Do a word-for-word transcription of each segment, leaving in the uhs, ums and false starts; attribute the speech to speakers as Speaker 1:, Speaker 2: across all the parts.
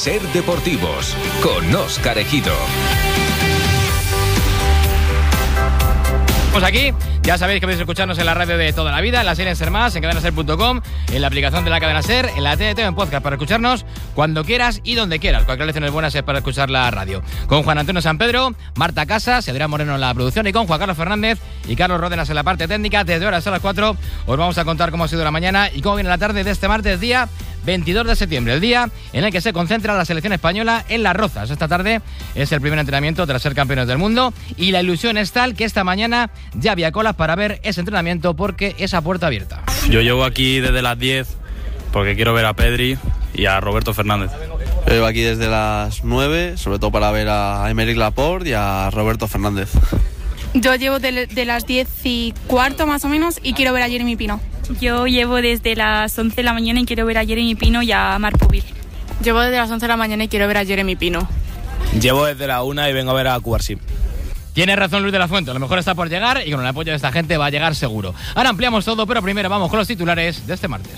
Speaker 1: Ser Deportivos con Óscar Ejido.
Speaker 2: Estamos aquí, ya sabéis que podéis escucharnos en la radio de toda la vida, en la serie en Ser Más, en cadena ser punto com, en la aplicación de la cadena Ser, en la T D T o en podcast para escucharnos cuando quieras y donde quieras. Cualquier lección es buena es para escuchar la radio. Con Juan Antonio San Pedro, Marta Casas, Adrián Moreno en la producción y con Juan Carlos Fernández y Carlos Ródenas en la parte técnica. Desde ahora hasta las cuatro os vamos a contar cómo ha sido la mañana y cómo viene la tarde de este martes, día veintidós de septiembre, el día en el que se concentra la selección española en Las Rozas. Esta tarde es el primer entrenamiento tras ser campeones del mundo y la ilusión es tal que esta mañana ya había colas para ver ese entrenamiento porque es a puerta abierta.
Speaker 3: Yo llevo aquí desde las diez porque quiero ver a Pedri y a Roberto Fernández.
Speaker 4: Yo llevo aquí desde las nueve, sobre todo para ver a Aymeric Laporte y a Roberto Fernández.
Speaker 5: Yo llevo de, de las diez y cuarto más o menos y quiero ver a Jeremy Pino.
Speaker 6: Yo llevo desde las once de la mañana y quiero ver a Jeremy Pino y a Marc Pubil.
Speaker 5: Llevo desde las once de la mañana y quiero ver a Jeremy Pino.
Speaker 3: Llevo desde la una y vengo a ver a Cubarsí.
Speaker 2: Tiene razón Luis de la Fuente, a lo mejor está por llegar y con el apoyo de esta gente va a llegar seguro. Ahora ampliamos todo, pero primero vamos con los titulares de este martes.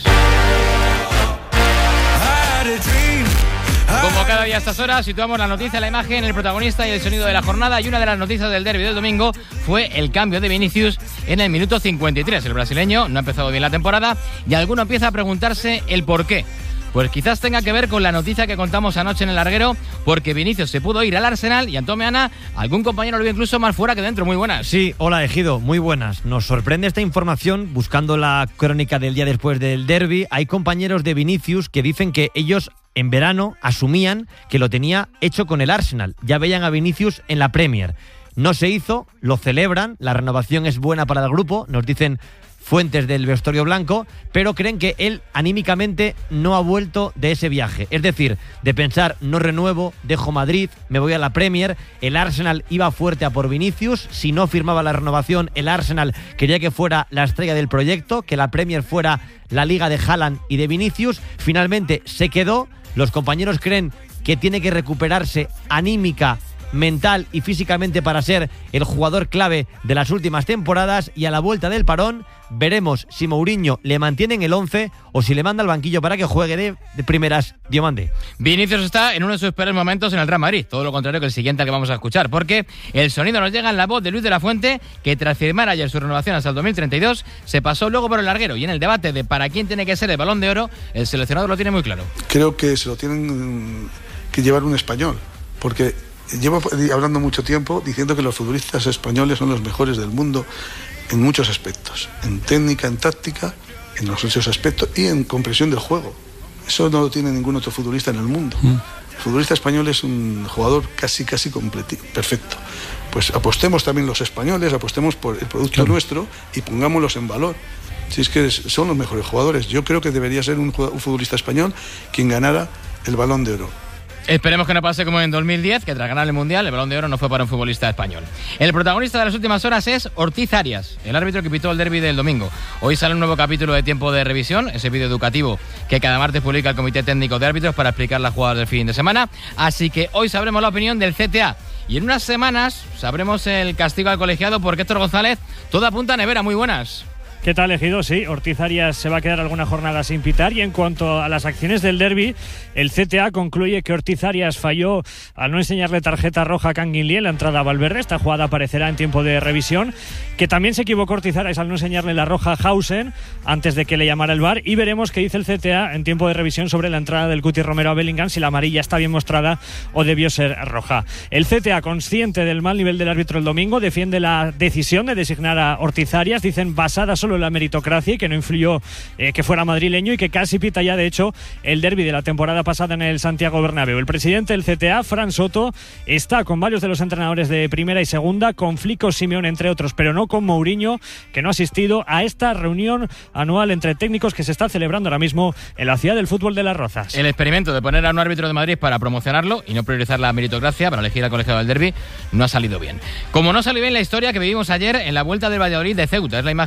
Speaker 2: Como cada día a estas horas, situamos la noticia, la imagen, el protagonista y el sonido de la jornada. Y una de las noticias del derbi del domingo fue el cambio de Vinicius en el minuto cincuenta y tres. El brasileño no ha empezado bien la temporada y alguno empieza a preguntarse el por qué. Pues quizás tenga que ver con la noticia que contamos anoche en el larguero, porque Vinicius se pudo ir al Arsenal y Antón Meana, algún compañero lo vio incluso más fuera que dentro. Muy buenas.
Speaker 7: Sí, hola Ejido, muy buenas. Nos sorprende esta información buscando la crónica del día después del derbi. Hay compañeros de Vinicius que dicen que ellos en verano asumían que lo tenía hecho con el Arsenal. Ya veían a Vinicius en la Premier. No se hizo, lo celebran, la renovación es buena para el grupo, nos dicen fuentes del vestuario blanco, pero creen que él anímicamente no ha vuelto de ese viaje. Es decir, de pensar, no renuevo, dejo Madrid, me voy a la Premier. El Arsenal iba fuerte a por Vinicius. Si no firmaba la renovación, el Arsenal quería que fuera la estrella del proyecto, que la Premier fuera la liga de Haaland y de Vinicius. Finalmente se quedó. Los compañeros creen que tiene que recuperarse anímica, mental y físicamente para ser el jugador clave de las últimas temporadas, y a la vuelta del parón veremos si Mourinho le mantiene en el once o si le manda al banquillo para que juegue de, de primeras Diomande.
Speaker 2: Vinicius está en uno de sus peores momentos en el Real Madrid, todo lo contrario que el siguiente al que vamos a escuchar, porque el sonido nos llega en la voz de Luis de la Fuente, que tras firmar ayer su renovación hasta el dos mil treinta y dos se pasó luego por el larguero, y en el debate de para quién tiene que ser el Balón de Oro, el seleccionador lo tiene muy claro.
Speaker 8: Creo que se lo tienen que llevar un español, porque llevo hablando mucho tiempo diciendo que los futbolistas españoles son los mejores del mundo en muchos aspectos, en técnica, en táctica, en los otros aspectos y en comprensión del juego. Eso no lo tiene ningún otro futbolista en el mundo. Mm. El futbolista español es un jugador casi, casi completo, perfecto. Pues apostemos también los españoles, apostemos por el producto claro. nuestro y pongámoslos en valor. Si es que son los mejores jugadores. Yo creo que debería ser un, un futbolista español quien ganara el Balón de Oro.
Speaker 2: Esperemos que no pase como en dos mil diez, que tras ganar el Mundial, el Balón de Oro no fue para un futbolista español. El protagonista de las últimas horas es Ortiz Arias, el árbitro que pitó el derbi del domingo. Hoy sale un nuevo capítulo de Tiempo de Revisión, ese vídeo educativo que cada martes publica el Comité Técnico de Árbitros para explicar las jugadas del fin de semana. Así que hoy sabremos la opinión del C T A. Y en unas semanas sabremos el castigo al colegiado, porque Héctor González, todo apunta a nevera. Muy buenas.
Speaker 9: ¿Qué tal, Ejido? Sí, Ortiz Arias se va a quedar alguna jornada sin pitar, y en cuanto a las acciones del derbi, el C T A concluye que Ortiz Arias falló al no enseñarle tarjeta roja a Kangin Lee en la entrada a Valverde. Esta jugada aparecerá en tiempo de revisión. Que también se equivocó Ortiz Arias al no enseñarle la roja a Hausen antes de que le llamara el V A R, y veremos qué dice el C T A en tiempo de revisión sobre la entrada del Cuti Romero a Bellingham, si la amarilla está bien mostrada o debió ser roja. El C T A, consciente del mal nivel del árbitro el domingo, defiende la decisión de designar a Ortiz Arias, dicen basada solo en la meritocracia y que no influyó eh, que fuera madrileño, y que casi pita ya de hecho el derbi de la temporada pasada en el Santiago Bernabéu. El presidente del C T A, Fran Soto, está con varios de los entrenadores de primera y segunda, con Flico, Simeón entre otros, pero no con Mourinho, que no ha asistido a esta reunión anual entre técnicos que se está celebrando ahora mismo en la ciudad del fútbol de Las Rozas.
Speaker 2: El experimento de poner a un árbitro de Madrid para promocionarlo y no priorizar la meritocracia para elegir al colegiado del derbi no ha salido bien. Como no salió bien la historia que vivimos ayer en la vuelta del Valladolid de Ceuta. Es la imagen de las últimas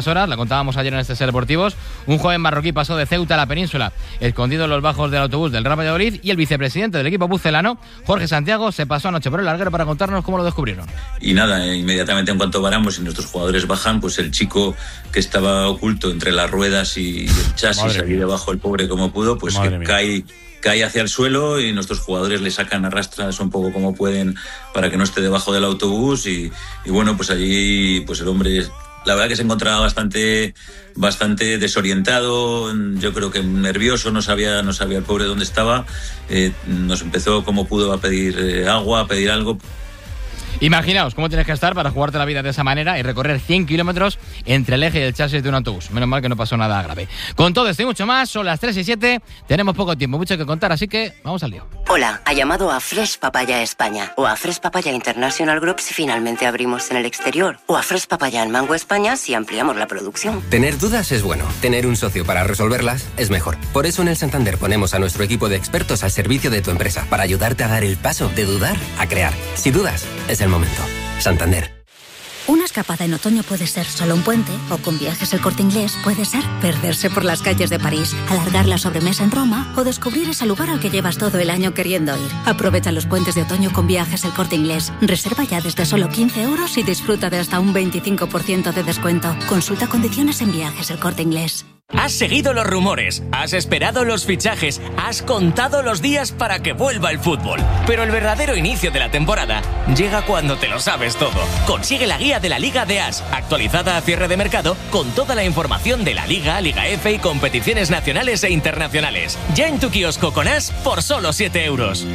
Speaker 2: últimas horas, la contábamos ayer en este Ser Deportivos, un joven marroquí pasó de Ceuta a la península, escondido en los bajos del autobús del Real Valladolid, y el vicepresidente del equipo pucelano, Jorge Santiago, se pasó anoche por el larguero para contarnos cómo lo descubrieron.
Speaker 10: Y nada, eh, inmediatamente en cuanto paramos y nuestros jugadores bajan, pues el chico que estaba oculto entre las ruedas y el chasis, allí debajo el pobre como pudo, pues Madre que mía. cae... cae hacia el suelo y nuestros jugadores le sacan a rastras un poco como pueden para que no esté debajo del autobús y, y bueno, pues allí pues el hombre la verdad que se encontraba bastante bastante desorientado, yo creo que nervioso, no sabía no sabía el pobre dónde estaba, eh, nos empezó como pudo a pedir eh, agua, a pedir algo.
Speaker 2: Imaginaos cómo tienes que estar para jugarte la vida de esa manera y recorrer cien kilómetros entre el eje y el chasis de un autobús. Menos mal que no pasó nada grave. Con todo esto y mucho más, son las tres y siete, tenemos poco tiempo, mucho que contar, así que vamos al lío.
Speaker 11: Hola, ha llamado a Fresh Papaya España o a Fresh Papaya International Group si finalmente abrimos en el exterior o a Fresh Papaya en Mango España si ampliamos la producción.
Speaker 12: Tener dudas es bueno, tener un socio para resolverlas es mejor. Por eso en el Santander ponemos a nuestro equipo de expertos al servicio de tu empresa para ayudarte a dar el paso de dudar a crear. Si dudas, es el momento. Santander.
Speaker 13: Una escapada en otoño puede ser solo un puente, o con Viajes El Corte Inglés puede ser perderse por las calles de París, alargar la sobremesa en Roma o descubrir ese lugar al que llevas todo el año queriendo ir. Aprovecha los puentes de otoño con Viajes El Corte Inglés. Reserva ya desde solo quince euros y disfruta de hasta un veinticinco por ciento de descuento. Consulta condiciones en Viajes El Corte Inglés.
Speaker 14: Has seguido los rumores, has esperado los fichajes, has contado los días para que vuelva el fútbol. Pero el verdadero inicio de la temporada llega cuando te lo sabes todo. Consigue la guía de la Liga de As, actualizada a cierre de mercado, con toda la información de la Liga, Liga F y competiciones nacionales e internacionales. Ya en tu kiosco con As por solo siete euros.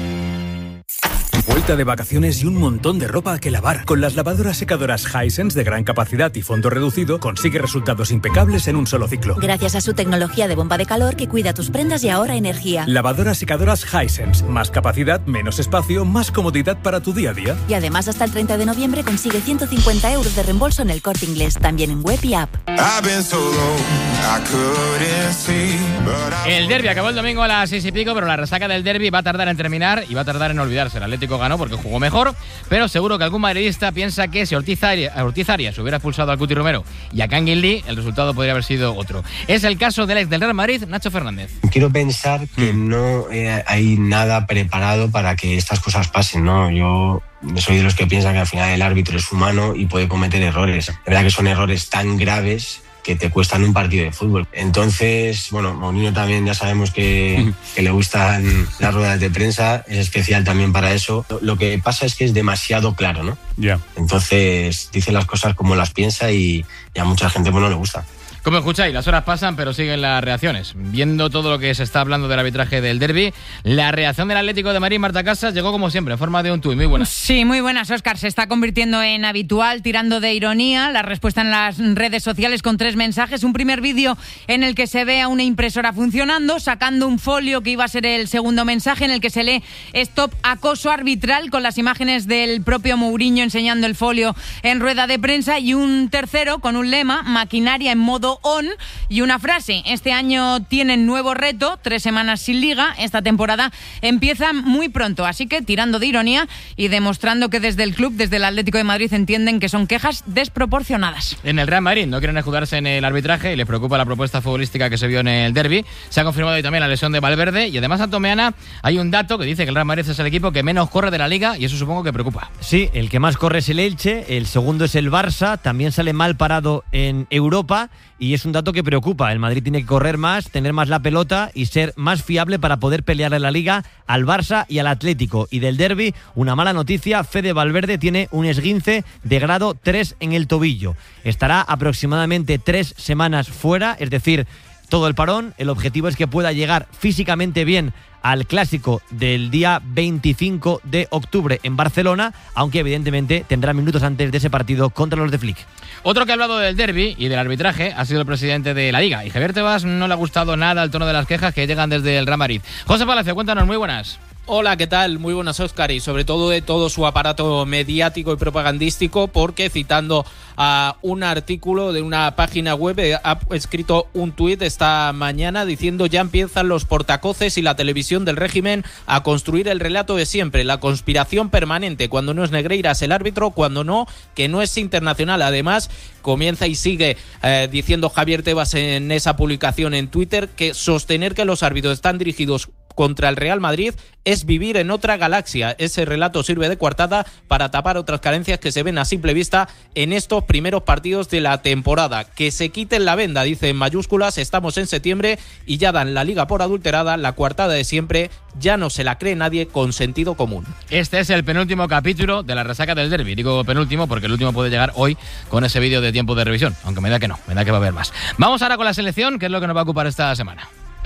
Speaker 15: Vuelta de vacaciones y un montón de ropa que lavar. Con las lavadoras secadoras Hisense de gran capacidad y fondo reducido, consigue resultados impecables en un solo ciclo.
Speaker 16: Gracias a su tecnología de bomba de calor que cuida tus prendas y ahorra energía.
Speaker 15: Lavadoras secadoras Hisense. Más capacidad, menos espacio, más comodidad para tu día a día.
Speaker 16: Y además hasta el treinta de noviembre consigue ciento cincuenta euros de reembolso en El Corte Inglés, también en web y app.
Speaker 2: El derbi acabó el domingo a las seis y pico, pero la resaca del derbi va a tardar en terminar y va a tardar en olvidarse. El Atlético ganó porque jugó mejor, pero seguro que algún madridista piensa que si Ortiz Arias, Ortiz Arias hubiera expulsado al Cuti Romero y a Kangin Lee, el resultado podría haber sido otro. Es el caso del ex del Real Madrid, Nacho Fernández.
Speaker 17: Quiero pensar que mm. no eh, hay nada preparado para que estas cosas pasen, ¿no? Yo soy de los que piensan que al final el árbitro es humano y puede cometer errores. De verdad que son errores tan graves que te cuestan un partido de fútbol. Entonces, bueno, Mourinho también ya sabemos que, que le gustan las ruedas de prensa, es especial también para eso. Lo que pasa es que es demasiado claro, ¿no? Ya. Yeah. Entonces dice las cosas como las piensa y, y a mucha gente pues, no le gusta.
Speaker 2: Como escucháis, las horas pasan, pero siguen las reacciones. Viendo todo lo que se está hablando del arbitraje del derbi, la reacción del Atlético de Madrid, Marta Casas, llegó como siempre, en forma de un tuit. Muy buenas.
Speaker 18: Sí, muy buenas, Óscar. Se está convirtiendo en habitual, tirando de ironía, la respuesta en las redes sociales con tres mensajes. Un primer vídeo en el que se ve a una impresora funcionando, sacando un folio que iba a ser el segundo mensaje, en el que se lee "Stop acoso arbitral", con las imágenes del propio Mourinho enseñando el folio en rueda de prensa, y un tercero con un lema: "Maquinaria en modo on", y una frase: "Este año tienen nuevo reto, tres semanas sin liga, esta temporada empieza muy pronto". Así que tirando de ironía y demostrando que desde el club, desde el Atlético de Madrid, entienden que son quejas desproporcionadas.
Speaker 2: En el Real Madrid no quieren escudarse en el arbitraje y les preocupa la propuesta futbolística que se vio en el derbi. Se ha confirmado hoy también la lesión de Valverde, y además, Antomeana, hay un dato que dice que el Real Madrid es el equipo que menos corre de la liga, y eso supongo que preocupa.
Speaker 7: Sí, el que más corre es el Elche, el segundo es el Barça, también sale mal parado en Europa, y es un dato que preocupa. El Madrid tiene que correr más, tener más la pelota y ser más fiable para poder pelearle la liga al Barça y al Atlético. Y del derbi, una mala noticia: Fede Valverde tiene un esguince de grado tres en el tobillo. Estará aproximadamente tres semanas fuera, es decir, todo el parón. El objetivo es que pueda llegar físicamente bien al clásico del día veinticinco de octubre en Barcelona, aunque evidentemente tendrá minutos antes de ese partido contra los de Flick.
Speaker 2: Otro que ha hablado del derbi y del arbitraje ha sido el presidente de la Liga, y Javier Tebas no le ha gustado nada el tono de las quejas que llegan desde el Real Madrid. José Palacio, cuéntanos, muy buenas.
Speaker 19: Hola, ¿qué tal? Muy buenas, Óscar, y sobre todo de todo su aparato mediático y propagandístico, porque citando a un artículo de una página web ha escrito un tuit esta mañana diciendo: ya empiezan los portacoces y la televisión del régimen a construir el relato de siempre, la conspiración permanente, cuando no es Negreiras el árbitro, cuando no, que no es internacional. Además, comienza y sigue eh, diciendo Javier Tebas en esa publicación en Twitter que sostener que los árbitros están dirigidos contra el Real Madrid es vivir en otra galaxia. Ese relato sirve de coartada para tapar otras carencias que se ven a simple vista en estos primeros partidos de la temporada. Que se quiten la venda, dice en mayúsculas, estamos en septiembre y ya dan la liga por adulterada, la coartada de siempre, ya no se la cree nadie con sentido común.
Speaker 2: Este es el penúltimo capítulo de la resaca del derbi. Digo penúltimo porque el último puede llegar hoy con ese vídeo de tiempo de revisión, aunque me da que no, me da que va a haber más. Vamos ahora con la selección, que es lo que nos va a ocupar esta semana.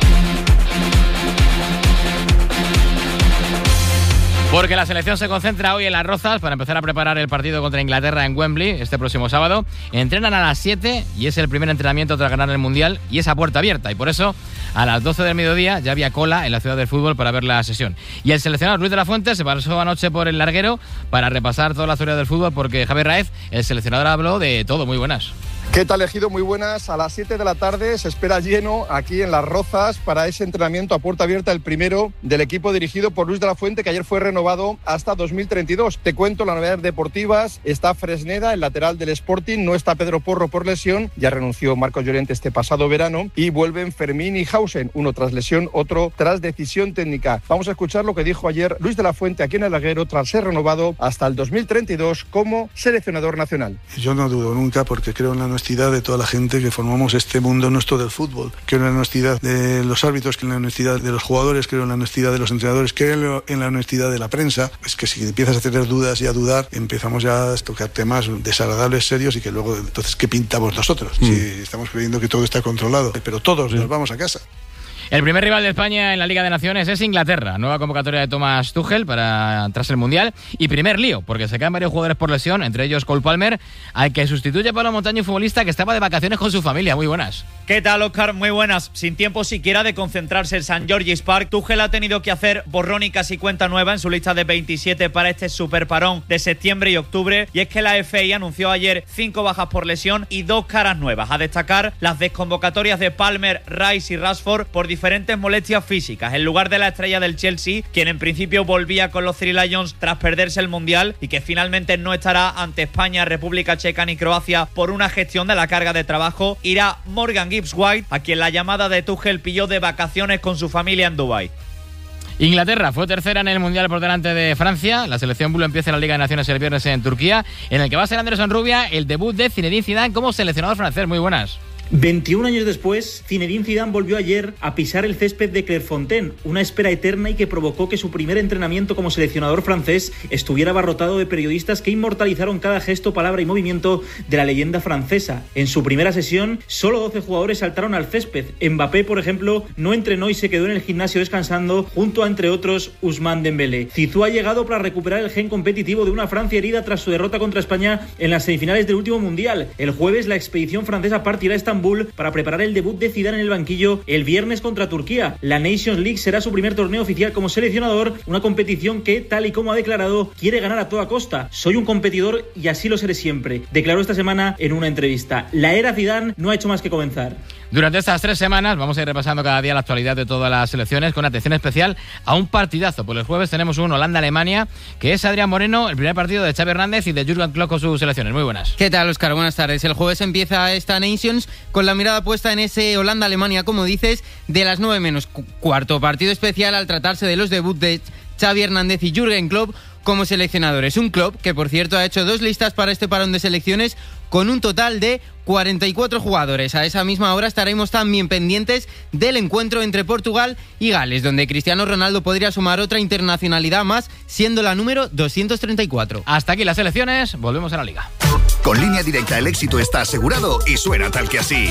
Speaker 2: Porque la selección se concentra hoy en Las Rozas para empezar a preparar el partido contra Inglaterra en Wembley este próximo sábado. Entrenan a las siete y es el primer entrenamiento tras ganar el Mundial y es a puerta abierta. Y por eso a las doce del mediodía ya había cola en la Ciudad del Fútbol para ver la sesión. Y el seleccionador Luis de la Fuente se pasó anoche por el larguero para repasar toda la historia del fútbol, porque Javier Raez, el seleccionador, habló de todo. Muy buenas.
Speaker 20: ¿Qué tal, Ejido? Muy buenas. A las siete de la tarde se espera lleno aquí en Las Rozas para ese entrenamiento a puerta abierta, el primero del equipo dirigido por Luis de la Fuente, que ayer fue renovado hasta dos mil treinta y dos. Te cuento las novedades deportivas. Está Fresneda, el lateral del Sporting. No está Pedro Porro por lesión. Ya renunció Marcos Llorente este pasado verano. Y vuelven Fermín y Hausen. Uno tras lesión, otro tras decisión técnica. Vamos a escuchar lo que dijo ayer Luis de la Fuente aquí en el larguero tras ser renovado hasta el dos mil treinta y dos como seleccionador nacional.
Speaker 8: Yo no dudo nunca, porque creo en la honestidad de toda la gente que formamos este mundo nuestro del fútbol. Creo en la honestidad de los árbitros, creo en la honestidad de los jugadores, creo en la honestidad de los entrenadores, creo en la honestidad de la prensa. Es que si empiezas a tener dudas y a dudar, empezamos ya a tocar temas desagradables, serios, y que luego, entonces, ¿qué pintamos nosotros? Mm. Si estamos creyendo que todo está controlado, pero todos sí. Nos vamos a casa.
Speaker 2: El primer rival de España en la Liga de Naciones es Inglaterra. Nueva convocatoria de Thomas Tuchel para tras el Mundial. Y primer lío, porque se caen varios jugadores por lesión, entre ellos Cole Palmer, al que sustituye Pablo Montaño, un futbolista que estaba de vacaciones con su familia. Muy buenas.
Speaker 21: ¿Qué tal, Óscar? Muy buenas. Sin tiempo siquiera de concentrarse en Saint George's Park, Tuchel ha tenido que hacer borrón y casi cuenta nueva en su lista de veintisiete para este superparón de septiembre y octubre. Y es que la F A anunció ayer cinco bajas por lesión y dos caras nuevas. A destacar las desconvocatorias de Palmer, Rice y Rashford por diferentes molestias físicas, en lugar de la estrella del Chelsea, quien en principio volvía con los Three Lions tras perderse el Mundial y que finalmente no estará ante España, República Checa ni Croacia por una gestión de la carga de trabajo. Irá Morgan Gibbs-White, a quien la llamada de Tuchel pilló de vacaciones con su familia en Dubái.
Speaker 2: Inglaterra fue tercera en el Mundial por delante de Francia. La selección Blue empieza la Liga de Naciones el viernes en Turquía, en el que va a ser Andrés Onrubia el debut de Zinedine Zidane como seleccionador francés. Muy buenas.
Speaker 22: veintiún años después, Zinedine Zidane volvió ayer a pisar el césped de Clairefontaine, una espera eterna y que provocó que su primer entrenamiento como seleccionador francés estuviera abarrotado de periodistas que inmortalizaron cada gesto, palabra y movimiento de la leyenda francesa. En su primera sesión, solo doce jugadores saltaron al césped. Mbappé, por ejemplo, no entrenó y se quedó en el gimnasio descansando, junto a, entre otros, Ousmane Dembélé. Zizou ha llegado para recuperar el gen competitivo de una Francia herida tras su derrota contra España en las semifinales del último Mundial. El jueves, la expedición francesa partirá a Estambul para preparar el debut de Zidane en el banquillo el viernes contra Turquía. La Nations League será su primer torneo oficial como seleccionador, una competición que, tal y como ha declarado, quiere ganar a toda costa. Soy un competidor y así lo seré siempre, declaró esta semana en una entrevista. La era Zidane no ha hecho más que comenzar.
Speaker 2: Durante estas tres semanas vamos a ir repasando cada día la actualidad de todas las selecciones, con atención especial a un partidazo. Por el jueves tenemos un Holanda-Alemania, que es Adrián Moreno, el primer partido de Xavi Hernández y de Jürgen Klopp con sus selecciones. Muy buenas.
Speaker 23: ¿Qué tal, Óscar? Buenas tardes. El jueves empieza esta Nations con la mirada puesta en ese Holanda-Alemania, como dices, de las nueve menos cuarto. Partido especial al tratarse de los debuts de Xavi Hernández y Jürgen Klopp como seleccionadores. Un Klopp que, por cierto, ha hecho dos listas para este parón de selecciones con un total de cuarenta y cuatro jugadores. A esa misma hora estaremos también pendientes del encuentro entre Portugal y Gales, donde Cristiano Ronaldo podría sumar otra internacionalidad más, siendo la número doscientos treinta y cuatro.
Speaker 2: Hasta aquí las selecciones, volvemos a la Liga.
Speaker 24: Con Línea Directa el éxito está asegurado y suena tal que así.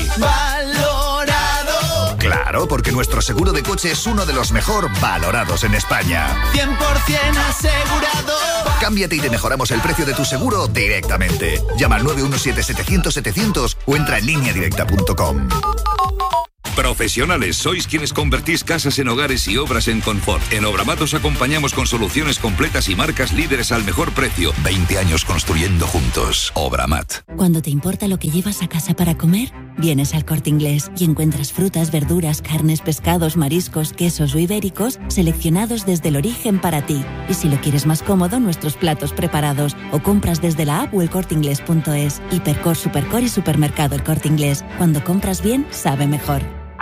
Speaker 25: Valorado.
Speaker 24: Claro, porque nuestro seguro de coche es uno de los mejor valorados en España.
Speaker 25: cien por ciento asegurado.
Speaker 24: Cámbiate y te mejoramos el precio de tu seguro directamente. Llama al nueve uno siete, setecientos, setecientos o entra en línea directa punto com.
Speaker 1: Profesionales, sois quienes convertís casas en hogares y obras en confort. En Obramat os acompañamos con soluciones completas y marcas líderes al mejor precio. veinte años construyendo juntos. Obramat.
Speaker 3: Cuando te importa lo que llevas a casa para comer, vienes al Corte Inglés y encuentras frutas, verduras, carnes, pescados, mariscos, quesos o ibéricos seleccionados desde el origen para ti. Y si lo quieres más cómodo, nuestros platos preparados. O compras desde la app o el corte inglés punto es. Hipercor, Supercor y Supermercado El Corte Inglés. Cuando compras bien, sabe mejor.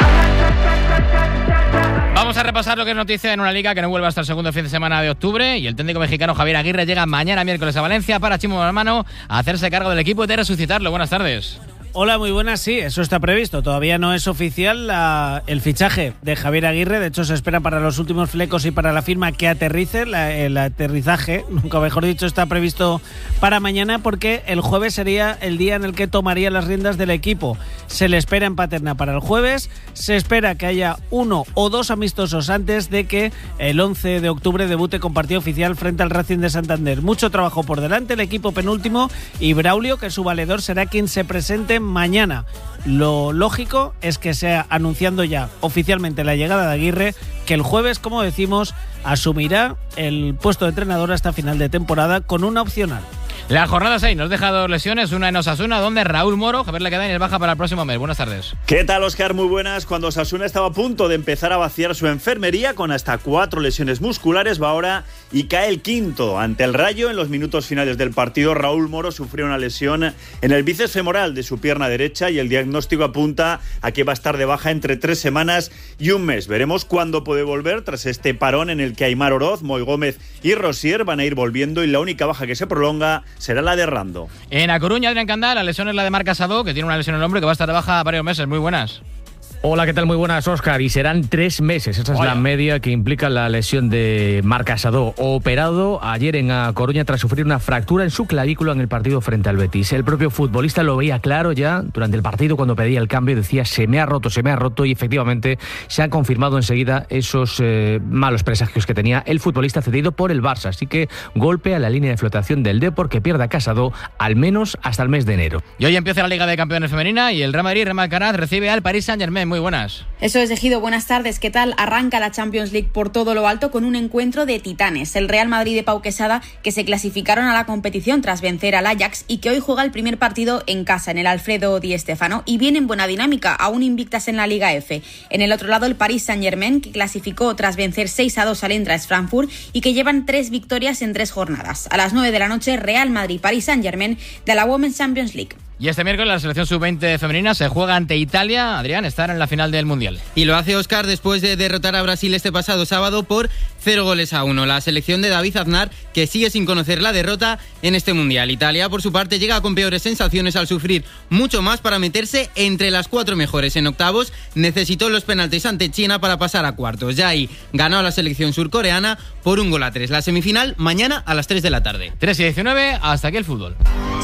Speaker 2: Vamos a repasar lo que es noticia en una liga que no vuelve hasta el segundo fin de semana de octubre, y el técnico mexicano Javier Aguirre llega mañana miércoles a Valencia para Chimo Hermano a hacerse cargo del equipo y de resucitarlo. Buenas tardes.
Speaker 4: Hola, muy buenas, sí, eso está previsto. Todavía no es oficial la, el fichaje de Javier Aguirre, de hecho se espera para los últimos flecos y para la firma que aterrice, la, el aterrizaje, nunca mejor dicho, está previsto para mañana porque el jueves sería el día en el que tomaría las riendas del equipo. Se le espera en Paterna para el jueves, se espera que haya uno o dos amistosos antes de que el once de octubre debute con partido oficial frente al Racing de Santander. Mucho trabajo por delante, el equipo penúltimo y Braulio, que es su valedor, será quien se presente mañana. Lo lógico es que sea anunciando ya oficialmente la llegada de Aguirre, que el jueves, como decimos, asumirá el puesto de entrenador hasta final de temporada con una opcional.
Speaker 2: La jornada seis nos deja dos lesiones, una en Osasuna, donde Raúl Moro, Javier Lequedain, es baja para el próximo mes. Buenas tardes.
Speaker 5: ¿Qué tal, Óscar? Muy buenas. Cuando Osasuna estaba a punto de empezar a vaciar su enfermería con hasta cuatro lesiones musculares, va ahora y cae el quinto. Ante el Rayo, en los minutos finales del partido, Raúl Moro sufrió una lesión en el bíceps femoral de su pierna derecha y el diagnóstico apunta a que va a estar de baja entre tres semanas y un mes. Veremos cuándo puede volver tras este parón en el que Aimar Oroz, Moy Gómez y Rosier van a ir volviendo, y la única baja que se prolonga será la de Rando.
Speaker 2: En A Coruña, Adrián Candá, la lesión es la de Marc Casado, que tiene una lesión en el hombro y que va a estar de baja varios meses. Muy buenas.
Speaker 6: Hola, ¿qué tal? Muy buenas, Óscar. Y serán tres meses. Esa es Oye. la media que implica la lesión de Marc Casado, operado ayer en A Coruña tras sufrir una fractura en su clavícula en el partido frente al Betis. El propio futbolista lo veía claro ya durante el partido cuando pedía el cambio. Decía, se me ha roto, se me ha roto. Y efectivamente se han confirmado enseguida esos eh, malos presagios que tenía el futbolista cedido por el Barça. Así que golpe a la línea de flotación del Depor, que pierda a Casado al menos hasta el mes de enero.
Speaker 2: Y hoy empieza la Liga de Campeones Femenina y el Real Madrid, Real Alcaraz, recibe al Paris Saint-Germain. Muy buenas.
Speaker 26: Eso es, Ejido, buenas tardes. ¿Qué tal? Arranca la Champions League por todo lo alto con un encuentro de titanes. El Real Madrid de Pau Quesada, que se clasificaron a la competición tras vencer al Ajax y que hoy juega el primer partido en casa, en el Alfredo Di Stéfano, y viene en buena dinámica, aún invictas en la Liga F. En el otro lado, el Paris Saint-Germain, que clasificó tras vencer seis a dos al Eintracht Frankfurt y que llevan tres victorias en tres jornadas. A las nueve de la noche, Real Madrid-Paris Saint-Germain de la Women's Champions League.
Speaker 2: Y este miércoles la selección sub veinte femenina se juega ante Italia. Adrián, estar en la final del Mundial.
Speaker 23: Y lo hace Óscar después de derrotar a Brasil este pasado sábado por cero goles a uno. La selección de David Aznar, que sigue sin conocer la derrota en este Mundial. Italia, por su parte, llega con peores sensaciones al sufrir mucho más para meterse entre las cuatro mejores. En octavos necesitó los penaltis ante China para pasar a cuartos. Ya ahí ganó a la selección surcoreana por un gol a tres. La semifinal mañana a las tres de la tarde.
Speaker 2: tres y diecinueve, hasta aquí el fútbol.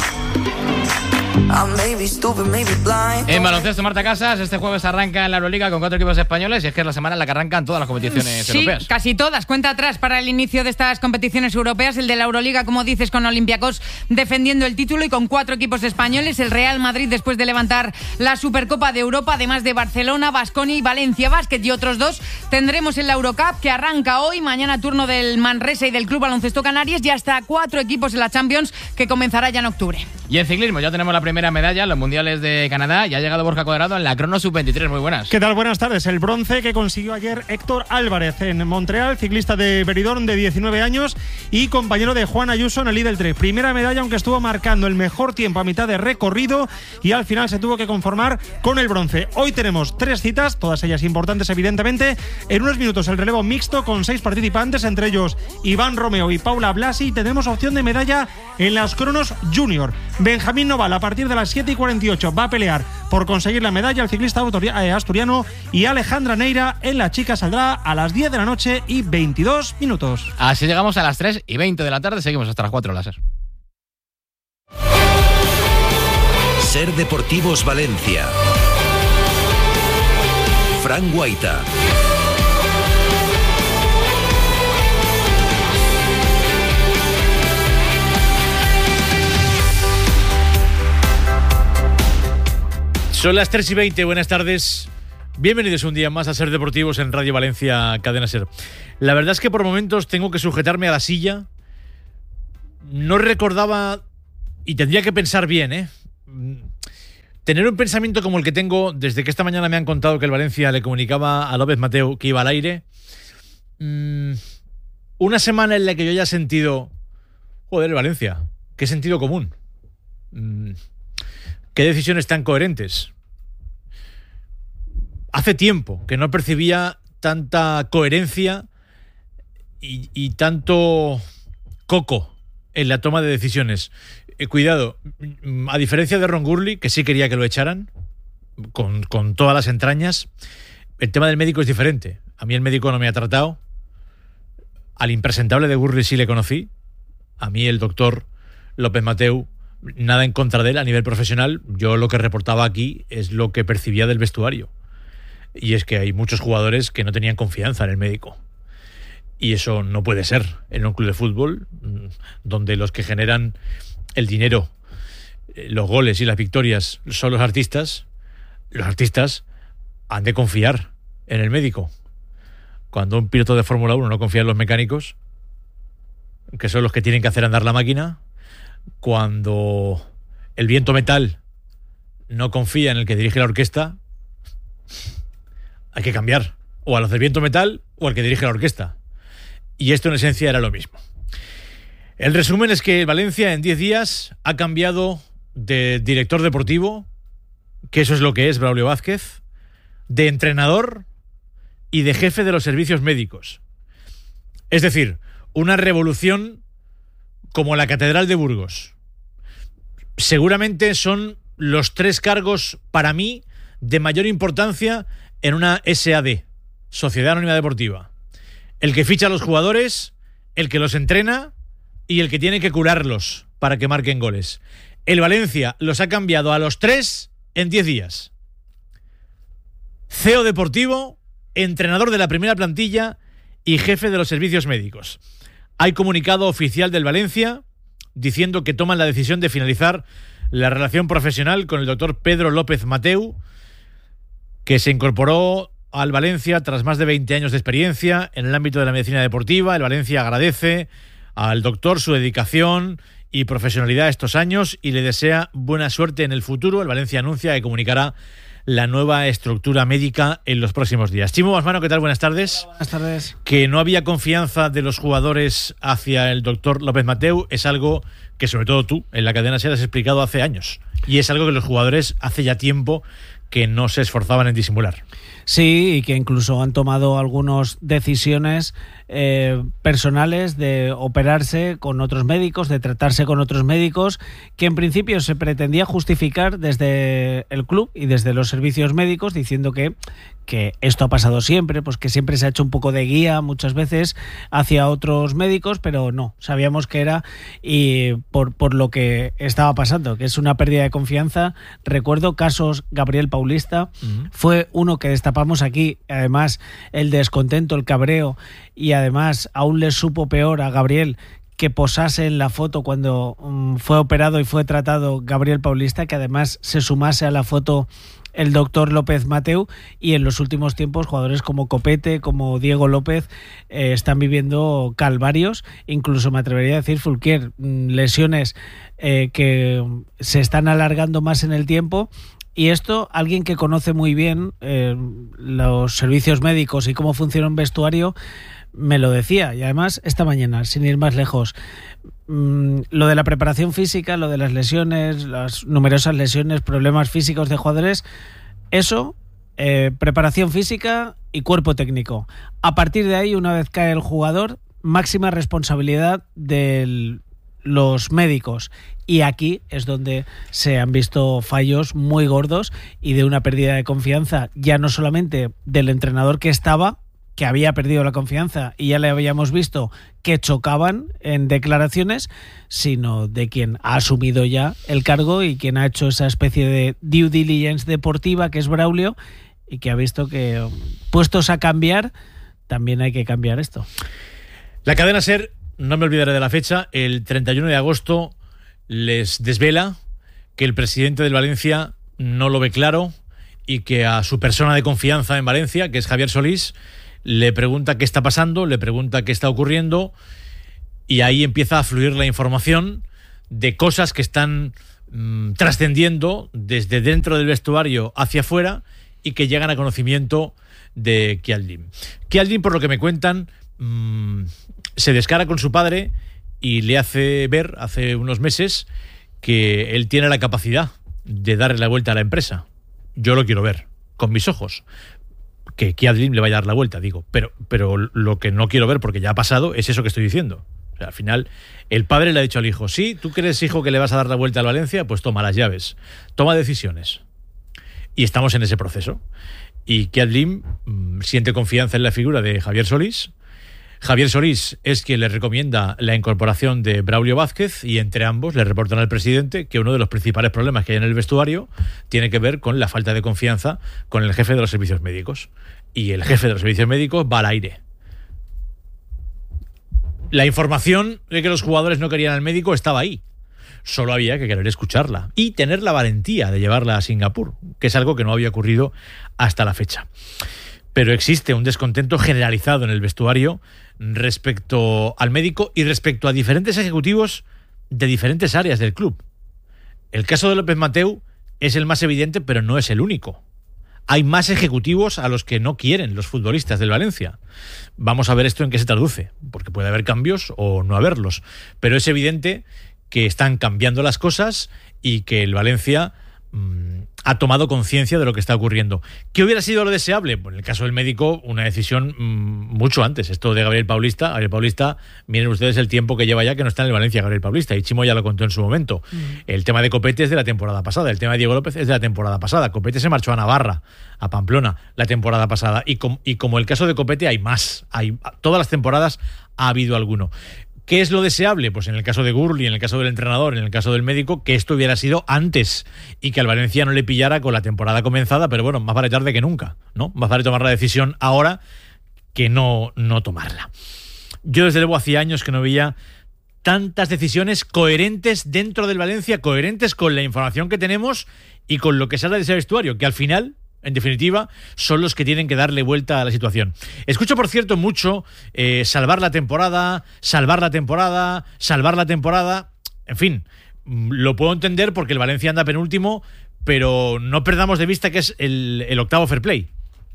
Speaker 2: En baloncesto, Marta Casas, este jueves arranca en la Euroliga con cuatro equipos españoles y es que es la semana en la que arrancan todas las competiciones
Speaker 18: sí,
Speaker 2: europeas.
Speaker 18: Sí, casi todas. Cuenta atrás para el inicio de estas competiciones europeas, el de la Euroliga, como dices, con Olympiacos defendiendo el título y con cuatro equipos españoles. El Real Madrid después de levantar la Supercopa de Europa, además de Barcelona, Baskonia y Valencia Basket y otros dos. Tendremos en la Eurocup, que arranca hoy, mañana turno del Manresa y del Club Baloncesto Canarias, y hasta cuatro equipos en la Champions, que comenzará ya en octubre.
Speaker 2: Y en ciclismo ya tenemos la primera medalla en los mundiales de Canadá y ha llegado Borja Cuadrado en la crono sub veintitrés. Muy buenas.
Speaker 27: ¿Qué tal? Buenas tardes. El bronce que consiguió ayer Héctor Álvarez en Montreal, ciclista de Benidorm de diecinueve años y compañero de Juan Ayuso en el Lidl tres. Primera medalla, aunque estuvo marcando el mejor tiempo a mitad de recorrido y al final se tuvo que conformar con el bronce. Hoy tenemos tres citas, todas ellas importantes evidentemente. En unos minutos el relevo mixto con seis participantes, entre ellos Iván Romeo y Paula Blasi. Tenemos opción de medalla en las cronos junior. Benjamín Noval, a partir de las siete y cuarenta y ocho, va a pelear por conseguir la medalla el ciclista asturiano, y Alejandra Neira en la chica saldrá a las diez de la noche y veintidós minutos.
Speaker 2: Así llegamos a las tres y veinte de la tarde, seguimos hasta las cuatro láser.
Speaker 24: Ser Deportivos Valencia. Fran Guaita.
Speaker 28: Son las tres y veinte, buenas tardes.
Speaker 9: Bienvenidos un día más a Ser Deportivos en Radio Valencia Cadena Ser. La verdad es que por momentos tengo que sujetarme a la silla. No recordaba, y tendría que pensar bien, ¿eh? Tener un pensamiento como el que tengo desde que esta mañana me han contado que el Valencia le comunicaba a López Mateu que iba al aire. Mm, una semana en la que yo haya sentido, joder, el Valencia, qué sentido común. Mm, qué decisiones tan coherentes. Hace tiempo que no percibía tanta coherencia y, y tanto coco en la toma de decisiones. Eh, cuidado, a diferencia de Ron Gurley, que sí quería que lo echaran, con, con todas las entrañas, el tema del médico es diferente. A mí el médico no me ha tratado. Al impresentable de Gurley sí le conocí. A mí el doctor López Mateu, nada en contra de él a nivel profesional. Yo lo que reportaba aquí es lo que percibía del vestuario. Y es que hay muchos jugadores que no tenían confianza en el médico. Y eso no puede ser en un club de fútbol donde los que generan el dinero, los goles y las victorias son los artistas. Los artistas han de confiar en el médico. Cuando un piloto de Fórmula uno no confía en los mecánicos, que son los que tienen que hacer andar la máquina, cuando el viento metal no confía en el que dirige la orquesta, hay que cambiar o a los del viento metal o al que dirige la orquesta. Y esto en esencia era lo mismo. El resumen es que Valencia en diez días ha cambiado de director deportivo, que eso es lo que es Braulio Vázquez, de entrenador y de jefe de los servicios médicos. Es decir, una revolución como la Catedral de Burgos. Seguramente son los tres cargos, para mí, de mayor importancia en una S A D, Sociedad Anónima Deportiva. El que ficha a los jugadores, el que los entrena y el que tiene que curarlos para que marquen goles. El Valencia los ha cambiado a los tres en diez días. C E O deportivo, entrenador de la primera plantilla y jefe de los servicios médicos. Hay comunicado oficial del Valencia diciendo que toman la decisión de finalizar la relación profesional con el doctor Pedro López Mateu, que se incorporó al Valencia tras más de veinte años de experiencia en el ámbito de la medicina deportiva. El Valencia agradece al doctor su dedicación y profesionalidad estos años y le desea buena suerte en el futuro. El Valencia anuncia que comunicará la nueva estructura médica en los próximos días. Chimo Basmano, ¿qué tal? Buenas tardes.
Speaker 4: Hola, buenas tardes.
Speaker 9: Que no había confianza de los jugadores hacia el doctor López Mateu es algo que sobre todo tú en la cadena SER has explicado hace años. Y es algo que los jugadores hace ya tiempo que no se esforzaban en disimular.
Speaker 4: Sí, y que incluso han tomado algunas decisiones eh, personales de operarse con otros médicos, de tratarse con otros médicos, que en principio se pretendía justificar desde el club y desde los servicios médicos, diciendo que, que esto ha pasado siempre, pues que siempre se ha hecho un poco de guía muchas veces hacia otros médicos, pero no, sabíamos que era y por, por lo que estaba pasando, que es una pérdida de confianza. Recuerdo casos, Gabriel Paulista, uh-huh. fue uno que destapamos aquí, además el descontento, el cabreo, y además aún le supo peor a Gabriel que posase en la foto cuando um, fue operado y fue tratado Gabriel Paulista, que además se sumase a la foto el doctor López Mateu, y en los últimos tiempos jugadores como Copete, como Diego López eh, están viviendo calvarios, incluso me atrevería a decir, Fulquier, lesiones eh, que se están alargando más en el tiempo. Y esto, alguien que conoce muy bien eh, los servicios médicos y cómo funciona un vestuario, me lo decía. Y además, esta mañana, sin ir más lejos, mmm, lo de la preparación física, lo de las lesiones, las numerosas lesiones, problemas físicos de jugadores, eso, eh, preparación física y cuerpo técnico. A partir de ahí, una vez cae el jugador, máxima responsabilidad de los médicos. Y aquí es donde se han visto fallos muy gordos y de una pérdida de confianza, ya no solamente del entrenador que estaba, que había perdido la confianza y ya le habíamos visto que chocaban en declaraciones, sino de quien ha asumido ya el cargo y quien ha hecho esa especie de due diligence deportiva que es Braulio, y que ha visto que, puestos a cambiar, también hay que cambiar esto.
Speaker 9: La cadena SER, no me olvidaré de la fecha, el treinta y uno de agosto les desvela que el presidente del Valencia no lo ve claro y que a su persona de confianza en Valencia, que es Javier Solís, le pregunta qué está pasando, le pregunta qué está ocurriendo, y ahí empieza a fluir la información de cosas que están mmm, trascendiendo desde dentro del vestuario hacia afuera y que llegan a conocimiento de Kjellin. Kjellin, por lo que me cuentan, mmm, se descara con su padre y le hace ver hace unos meses que él tiene la capacidad de darle la vuelta a la empresa. Yo lo quiero ver con mis ojos. Que Kjellin le vaya a dar la vuelta, digo. Pero, pero lo que no quiero ver, porque ya ha pasado, es eso que estoy diciendo. O sea, al final, el padre le ha dicho al hijo: sí, ¿tú crees, hijo, que le vas a dar la vuelta al Valencia? Pues toma las llaves, toma decisiones. Y estamos en ese proceso. Y Kjellin mmm, siente confianza en la figura de Javier Solís. Javier Solís es quien le recomienda la incorporación de Braulio Vázquez, y entre ambos le reportan al presidente que uno de los principales problemas que hay en el vestuario tiene que ver con la falta de confianza con el jefe de los servicios médicos. Y el jefe de los servicios médicos va al aire. La información de que los jugadores no querían al médico estaba ahí. Solo había que querer escucharla y tener la valentía de llevarla a Singapur, que es algo que no había ocurrido hasta la fecha. Pero existe un descontento generalizado en el vestuario respecto al médico y respecto a diferentes ejecutivos de diferentes áreas del club. El caso de López Mateu es el más evidente, pero no es el único. Hay más ejecutivos a los que no quieren los futbolistas del Valencia. Vamos a ver esto en qué se traduce, porque puede haber cambios o no haberlos. Pero es evidente que están cambiando las cosas y que el Valencia mmm, ha tomado conciencia de lo que está ocurriendo. ¿Qué hubiera sido lo deseable? Pues en el caso del médico, una decisión mmm, mucho antes. Esto de Gabriel Paulista. Gabriel Paulista, miren ustedes el tiempo que lleva ya que no está en el Valencia Gabriel Paulista. Y Chimo ya lo contó en su momento. Mm. El tema de Copete es de la temporada pasada. El tema de Diego López es de la temporada pasada. Copete se marchó a Navarra, a Pamplona, la temporada pasada. Y, com- y como el caso de Copete hay más. Hay, todas las temporadas ha habido alguno. ¿Qué es lo deseable? Pues en el caso de Gurli, en el caso del entrenador, en el caso del médico, que esto hubiera sido antes y que al Valencia no le pillara con la temporada comenzada, pero bueno, más vale tarde que nunca, ¿no? Más vale tomar la decisión ahora que no, no tomarla. Yo desde luego hacía años que no veía tantas decisiones coherentes dentro del Valencia, coherentes con la información que tenemos y con lo que sale de ese vestuario, que al final, en definitiva, son los que tienen que darle vuelta a la situación. Escucho, por cierto, mucho eh, salvar la temporada, salvar la temporada, salvar la temporada. En fin, lo puedo entender porque el Valencia anda penúltimo, pero no perdamos de vista que es el, el octavo fair play.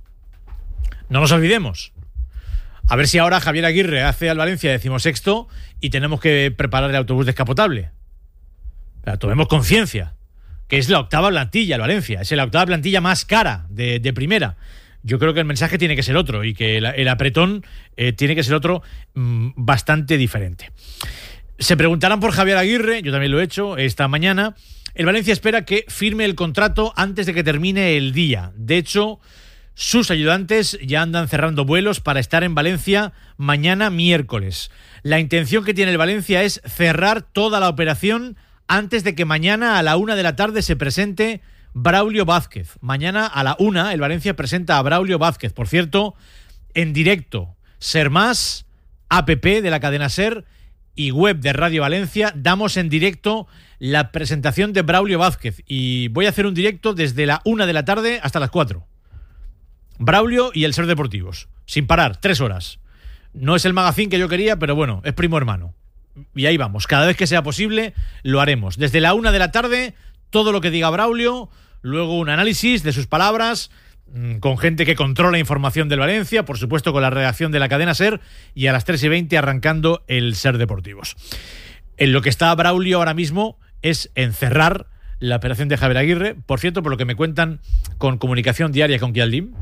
Speaker 9: No nos olvidemos. A ver si ahora Javier Aguirre hace al Valencia decimosexto y tenemos que preparar el autobús descapotable. O sea, tomemos conciencia. Que es la octava plantilla, el Valencia. Es la octava plantilla más cara de, de primera. Yo creo que el mensaje tiene que ser otro y que el, el apretón eh, tiene que ser otro mmm, bastante diferente. Se preguntarán por Javier Aguirre, yo también lo he hecho esta mañana. El Valencia espera que firme el contrato antes de que termine el día. De hecho, sus ayudantes ya andan cerrando vuelos para estar en Valencia mañana miércoles. La intención que tiene el Valencia es cerrar toda la operación antes de que mañana a la una de la tarde se presente Braulio Vázquez. Mañana a la una el Valencia presenta a Braulio Vázquez. Por cierto, en directo, Ser Más, app de la cadena Ser y web de Radio Valencia, damos en directo la presentación de Braulio Vázquez. Y voy a hacer un directo desde la una de la tarde hasta las cuatro. Braulio y el Ser Deportivos. Sin parar, tres horas. No es el magazine que yo quería, pero bueno, es primo hermano. Y ahí vamos, cada vez que sea posible lo haremos. Desde la una de la tarde, todo lo que diga Braulio, luego un análisis de sus palabras, con gente que controla información del Valencia, por supuesto con la redacción de la cadena Ser, y a las tres y veinte arrancando el Ser Deportivos. En lo que está Braulio ahora mismo es encerrar la operación de Javier Aguirre. Por cierto, por lo que me cuentan con comunicación diaria con Kjellin,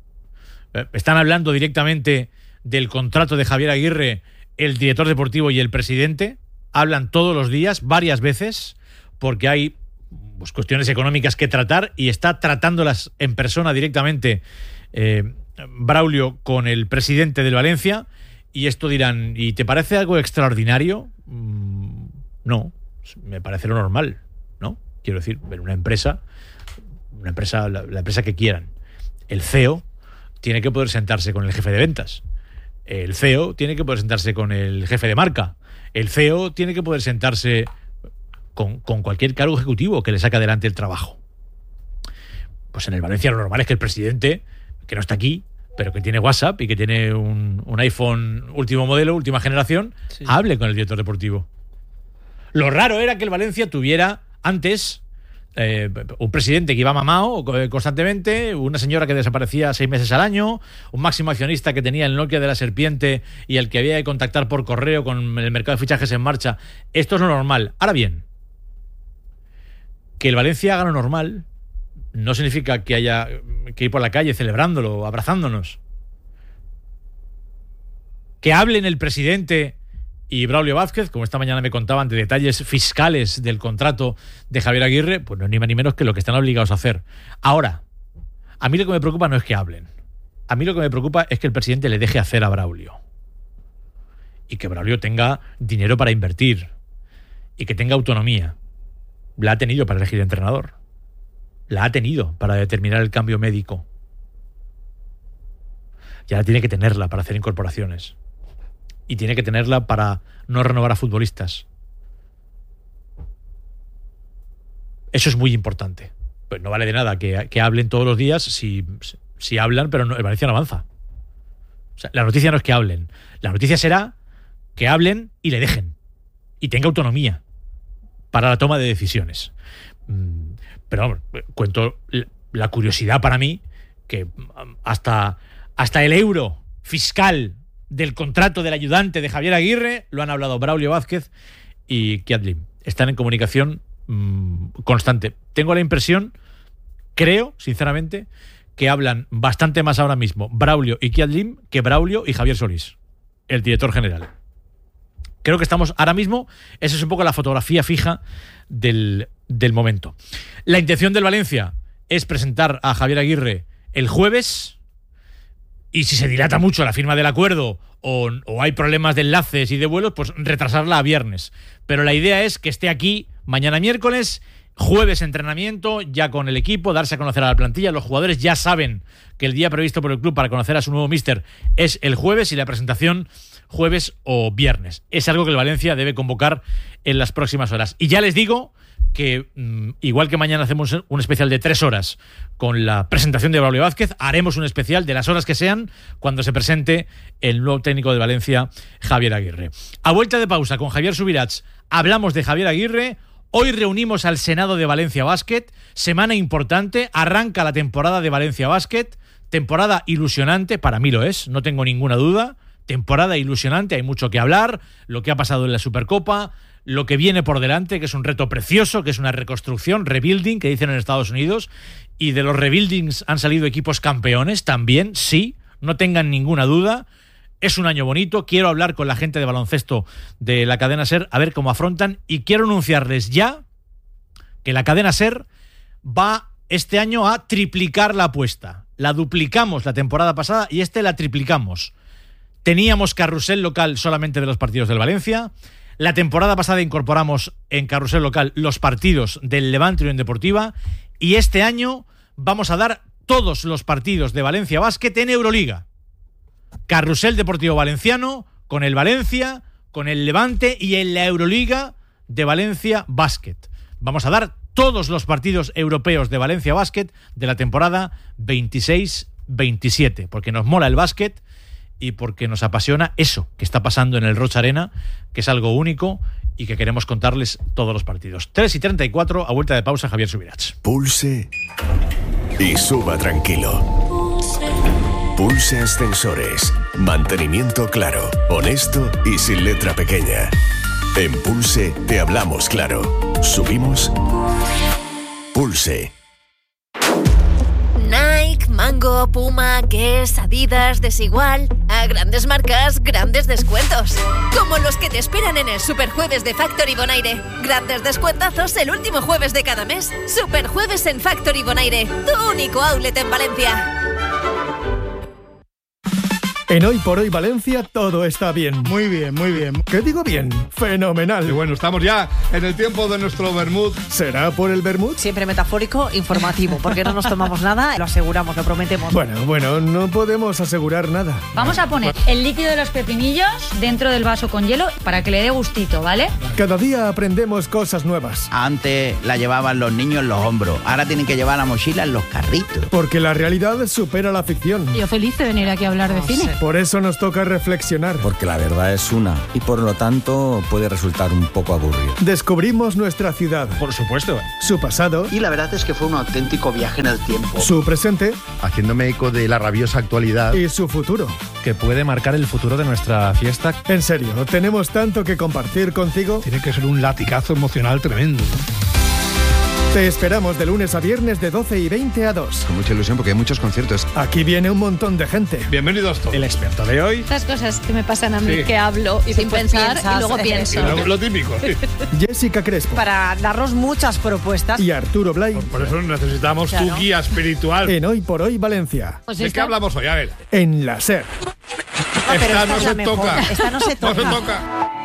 Speaker 9: están hablando directamente del contrato de Javier Aguirre, el director deportivo y el presidente. Hablan todos los días, varias veces, porque hay pues, cuestiones económicas que tratar y está tratándolas en persona directamente eh, Braulio con el presidente del Valencia. Y esto dirán, ¿y te parece algo extraordinario? Mm, no, me parece lo normal, ¿no? Quiero decir, en una empresa, una empresa la, la empresa que quieran, el C E O tiene que poder sentarse con el jefe de ventas. El C E O tiene que poder sentarse con el jefe de marca. El C E O tiene que poder sentarse con, con cualquier cargo ejecutivo que le saque adelante el trabajo. Pues en el Valencia lo normal es que el presidente, que no está aquí, pero que tiene WhatsApp y que tiene un, un iPhone último modelo, última generación, sí. hable con el director deportivo. Lo raro era que el Valencia tuviera antes eh, un presidente que iba mamao constantemente, una señora que desaparecía seis meses al año, un máximo accionista que tenía el Nokia de la serpiente y el que había que contactar por correo con el mercado de fichajes en marcha. Esto es lo normal. Ahora bien, que el Valencia haga lo normal no significa que haya que ir por la calle celebrándolo, abrazándonos. Que hablen el presidente y Braulio Vázquez, como esta mañana me contaban, de detalles fiscales del contrato de Javier Aguirre, pues no es ni más ni menos que lo que están obligados a hacer. Ahora, a mí lo que me preocupa no es que hablen. A mí lo que me preocupa es que el presidente le deje hacer a Braulio. Y que Braulio tenga dinero para invertir. Y que tenga autonomía. La ha tenido para elegir entrenador. La ha tenido para determinar el cambio médico. Y ahora tiene que tenerla para hacer incorporaciones. Y tiene que tenerla para no renovar a futbolistas. Eso es muy importante. Pues no vale de nada que, que hablen todos los días si, si hablan, pero no, el Valencia no avanza. O sea, la noticia no es que hablen. La noticia será que hablen y le dejen. Y tenga autonomía para la toma de decisiones. Pero vamos, cuento la curiosidad para mí que hasta, hasta el euro fiscal del contrato del ayudante de Javier Aguirre lo han hablado Braulio Vázquez y Kiat Lim. Están en comunicación mmm, constante. Tengo la impresión, creo, sinceramente, que hablan bastante más ahora mismo Braulio y Kiat Lim que Braulio y Javier Solís, el director general. Creo que estamos ahora mismo, esa es un poco la fotografía fija del, del momento. La intención del Valencia es presentar a Javier Aguirre el jueves. Y si se dilata mucho la firma del acuerdo o, o hay problemas de enlaces y de vuelos, pues retrasarla a viernes. Pero la idea es que esté aquí mañana miércoles, jueves entrenamiento, ya con el equipo, darse a conocer a la plantilla. Los jugadores ya saben que el día previsto por el club para conocer a su nuevo míster es el jueves y la presentación jueves o viernes. Es algo que el Valencia debe convocar en las próximas horas. Y ya les digo que mmm, igual que mañana hacemos un especial de tres horas con la presentación de Braulio Vázquez, haremos un especial de las horas que sean cuando se presente el nuevo técnico de Valencia, Javier Aguirre. A vuelta de pausa con Javier Subirats hablamos de Javier Aguirre. Hoy reunimos al Senado de Valencia Basket, semana importante, arranca la temporada de Valencia Basket, temporada ilusionante, para mí lo es, no tengo ninguna duda, temporada ilusionante, hay mucho que hablar, lo que ha pasado en la Supercopa, lo que viene por delante, que es un reto precioso, que es una reconstrucción, rebuilding, que dicen en Estados Unidos, y de los rebuildings han salido equipos campeones también, sí, no tengan ninguna duda. Es un año bonito, quiero hablar con la gente de baloncesto de la cadena SER, a ver cómo afrontan, y quiero anunciarles ya que la cadena SER va este año a triplicar la apuesta. La duplicamos la temporada pasada y este la triplicamos. Teníamos carrusel local solamente de los partidos del Valencia. La temporada pasada incorporamos en carrusel local los partidos del Levante Unión Deportiva y este año vamos a dar todos los partidos de Valencia Basket en Euroliga. Carrusel Deportivo Valenciano con el Valencia, con el Levante y en la Euroliga de Valencia Basket. Vamos a dar todos los partidos europeos de Valencia Basket de la temporada veintiséis veintisiete, porque nos mola el básquet y porque nos apasiona eso que está pasando en el Rocha Arena, que es algo único y que queremos contarles todos los partidos. tres y treinta y cuatro, a vuelta de pausa, Javier Subirats.
Speaker 10: Pulse y suba tranquilo. Pulse Ascensores. Mantenimiento claro, honesto y sin letra pequeña. En Pulse te hablamos claro. Subimos. Pulse.
Speaker 11: Nike, Mango, Puma, Guess, Adidas, Desigual. A grandes marcas, grandes descuentos. Como los que te esperan en el Superjueves de Factory Bonaire. Grandes descuentazos el último jueves de cada mes. Superjueves en Factory Bonaire, tu único outlet en Valencia.
Speaker 7: En Hoy por Hoy Valencia todo está bien.
Speaker 12: Muy bien, muy bien.
Speaker 7: ¿Qué digo bien? Fenomenal.
Speaker 12: Y bueno, estamos ya en el tiempo de nuestro vermut.
Speaker 7: ¿Será por el vermut?
Speaker 13: Siempre metafórico, informativo, porque no nos tomamos nada, lo aseguramos, lo prometemos.
Speaker 7: Bueno, bueno, no podemos asegurar nada.
Speaker 14: Vamos a poner el líquido de los pepinillos dentro del vaso con hielo para que le dé gustito, ¿vale?
Speaker 7: Cada día aprendemos cosas nuevas.
Speaker 15: Antes la llevaban los niños en los hombros, ahora tienen que llevar la mochila en los carritos.
Speaker 7: Porque la realidad supera la ficción.
Speaker 14: Yo feliz de venir aquí a hablar de cine.
Speaker 7: Por eso nos toca reflexionar.
Speaker 16: Porque la verdad es una y por lo tanto puede resultar un poco aburrido.
Speaker 7: Descubrimos nuestra ciudad.
Speaker 12: Por supuesto.
Speaker 7: Su pasado.
Speaker 17: Y la verdad es que fue un auténtico viaje en el tiempo.
Speaker 7: Su presente.
Speaker 12: Haciéndome eco de la rabiosa actualidad.
Speaker 7: Y su futuro.
Speaker 6: Que puede marcar el futuro de nuestra fiesta.
Speaker 7: En serio, tenemos tanto que compartir contigo.
Speaker 12: Tiene que ser un latigazo emocional tremendo.
Speaker 7: Te esperamos de lunes a viernes de doce y veinte a dos.
Speaker 16: Con mucha ilusión porque hay muchos conciertos.
Speaker 7: Aquí viene un montón de gente.
Speaker 12: Bienvenidos todos. El experto de hoy.
Speaker 14: Estas cosas que me pasan a mí,
Speaker 12: Sí.
Speaker 14: que hablo y sin pensar
Speaker 13: piensas,
Speaker 14: y luego
Speaker 13: eh,
Speaker 14: pienso.
Speaker 12: Lo, lo típico. Sí.
Speaker 7: Jessica Crespo.
Speaker 13: Para darnos muchas propuestas.
Speaker 7: Y Arturo Blay.
Speaker 12: Por, por eso necesitamos
Speaker 13: Claro.
Speaker 12: tu guía espiritual.
Speaker 7: En Hoy por Hoy Valencia.
Speaker 14: Pues
Speaker 12: ¿De
Speaker 14: esta-
Speaker 12: qué hablamos hoy? A ver.
Speaker 7: En la SER.
Speaker 13: Ah, pero
Speaker 12: esta
Speaker 13: esta
Speaker 12: no
Speaker 13: es la
Speaker 12: se
Speaker 13: mejor.
Speaker 12: toca.
Speaker 13: Esta no se
Speaker 12: No se
Speaker 13: toca.
Speaker 12: toca.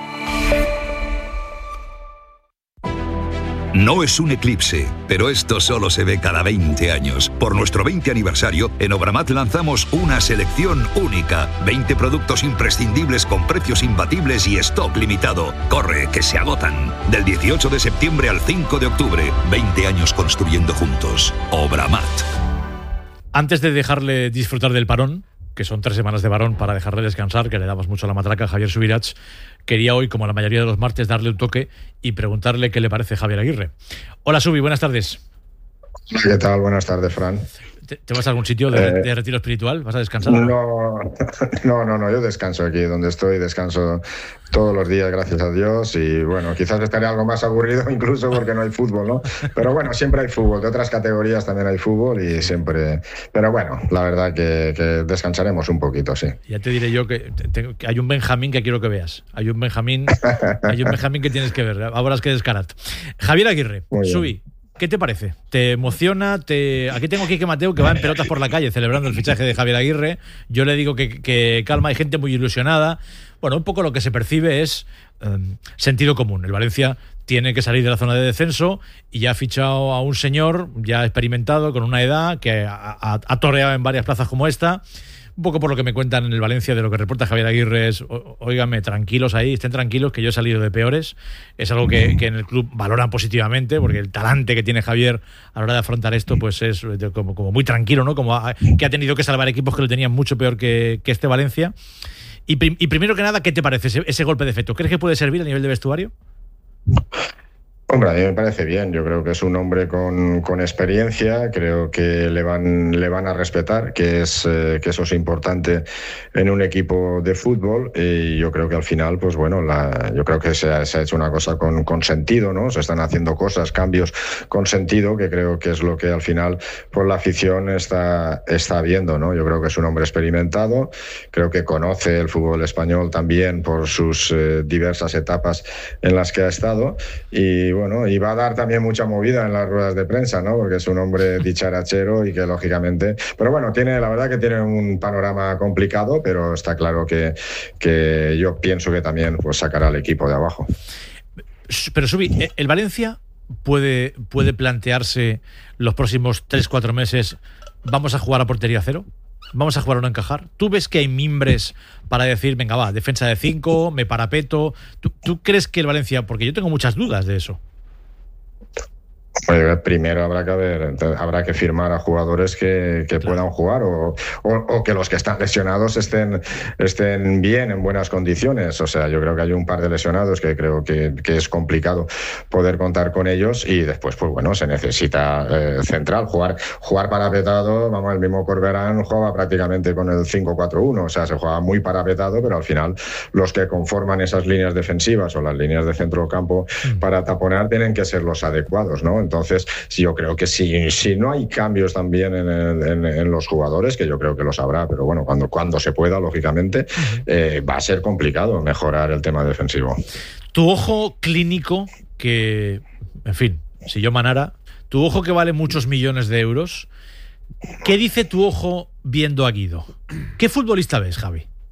Speaker 1: No es un eclipse, pero esto solo se ve cada veinte años. Por nuestro veinte aniversario, en Obramat lanzamos una selección única. veinte productos imprescindibles con precios imbatibles y stock limitado. Corre, que se agotan. Del dieciocho de septiembre al cinco de octubre. veinte años construyendo juntos. Obramat.
Speaker 9: Antes de dejarle disfrutar del parón, que son tres semanas de varón para dejarle descansar, que le damos mucho a la matraca a Javier Subirats, quería hoy, como la mayoría de los martes, darle un toque y preguntarle qué le parece Javier Aguirre. Hola, Subi, buenas tardes.
Speaker 28: ¿Qué tal? Buenas tardes, Fran.
Speaker 9: ¿Te, te vas a algún sitio de,
Speaker 28: Eh,
Speaker 9: de retiro espiritual? ¿Vas a descansar?
Speaker 28: No, no, no, no, yo descanso aquí donde estoy, descanso todos los días, gracias a Dios, y bueno, quizás estaré algo más aburrido incluso porque no hay fútbol, ¿no? Pero bueno, siempre hay fútbol, de otras categorías también hay fútbol y siempre... Pero bueno, la verdad que, que descansaremos un poquito, sí.
Speaker 9: Ya te diré yo que, te- que hay un Benjamín que quiero que veas. Hay un Benjamín, hay un Benjamín que tienes que ver. Ahora es que descarat. Javier Aguirre,
Speaker 28: Muy bien.
Speaker 9: Subi, ¿qué te parece? ¿Te emociona? Te... Aquí tengo a Quique Mateo que va en pelotas por la calle celebrando el fichaje de Javier Aguirre. Yo le digo que, que calma, hay gente muy ilusionada. Bueno, un poco lo que se percibe es eh, sentido común. El Valencia tiene que salir de la zona de descenso y ya ha fichado a un señor ya experimentado, con una edad, que ha, ha, ha toreado en varias plazas como esta. Un poco por lo que me cuentan en el Valencia, de lo que reporta Javier Aguirre es, o- óigame, tranquilos ahí, estén tranquilos, que yo he salido de peores. Es algo que, que en el club valoran positivamente, porque el talante que tiene Javier a la hora de afrontar esto pues es de- como, como muy tranquilo, ¿no? Como ha- que ha tenido que salvar equipos que lo tenían mucho peor que, que este Valencia. Y, prim- y primero que nada, ¿qué te parece ese, ese golpe de efecto? ¿Crees que puede servir a nivel de vestuario?
Speaker 28: Hombre, a mí me parece bien. Yo creo que es un hombre con, con experiencia. Creo que le van, le van a respetar, que es eh, que eso es importante en un equipo de fútbol. Y yo creo que al final, pues bueno, la, yo creo que se ha, se ha hecho una cosa con, con sentido, ¿no? Se están haciendo cosas, cambios con sentido, que creo que es lo que al final, pues la afición está, está viendo, ¿no? Yo creo que es un hombre experimentado. Creo que conoce el fútbol español también por sus eh, diversas etapas en las que ha estado. Y bueno, y va a dar también mucha movida en las ruedas de prensa, ¿no? Porque es un hombre dicharachero y que lógicamente... Pero bueno, tiene, la verdad que tiene un panorama complicado, pero está claro que, que yo pienso que también pues sacará al equipo de abajo.
Speaker 9: Pero Subi, ¿el Valencia puede, puede plantearse los próximos tres cuatro meses, vamos a jugar a portería cero? ¿Vamos a jugar o no encajar? ¿Tú ves que hay mimbres para decir, venga, va, defensa de cinco, me parapeto? ¿Tú, ¿Tú crees que el Valencia...? Porque yo tengo muchas dudas de eso.
Speaker 28: Pues primero habrá que haber, habrá que firmar a jugadores que, que puedan jugar o, o, o que los que están lesionados estén, estén bien, en buenas condiciones. O sea, yo creo que hay un par de lesionados que creo que, que es complicado poder contar con ellos y después, pues bueno, se necesita eh, central, jugar, jugar parapetado. Vamos, el mismo Corberán jugaba prácticamente con el cinco cuatro uno, o sea, se jugaba muy parapetado, pero al final los que conforman esas líneas defensivas o las líneas de centro campo mm. para taponar tienen que ser los adecuados, ¿no? Entonces, yo creo que si, si no hay cambios también en, en, en los jugadores, que yo creo que los habrá, pero bueno, cuando, cuando se pueda, lógicamente, eh, va a ser complicado mejorar el tema defensivo.
Speaker 9: Tu ojo clínico, que, en fin, si yo manara, tu ojo que vale muchos millones de euros, ¿qué dice tu ojo viendo a Guido? ¿Qué futbolista ves, Javi?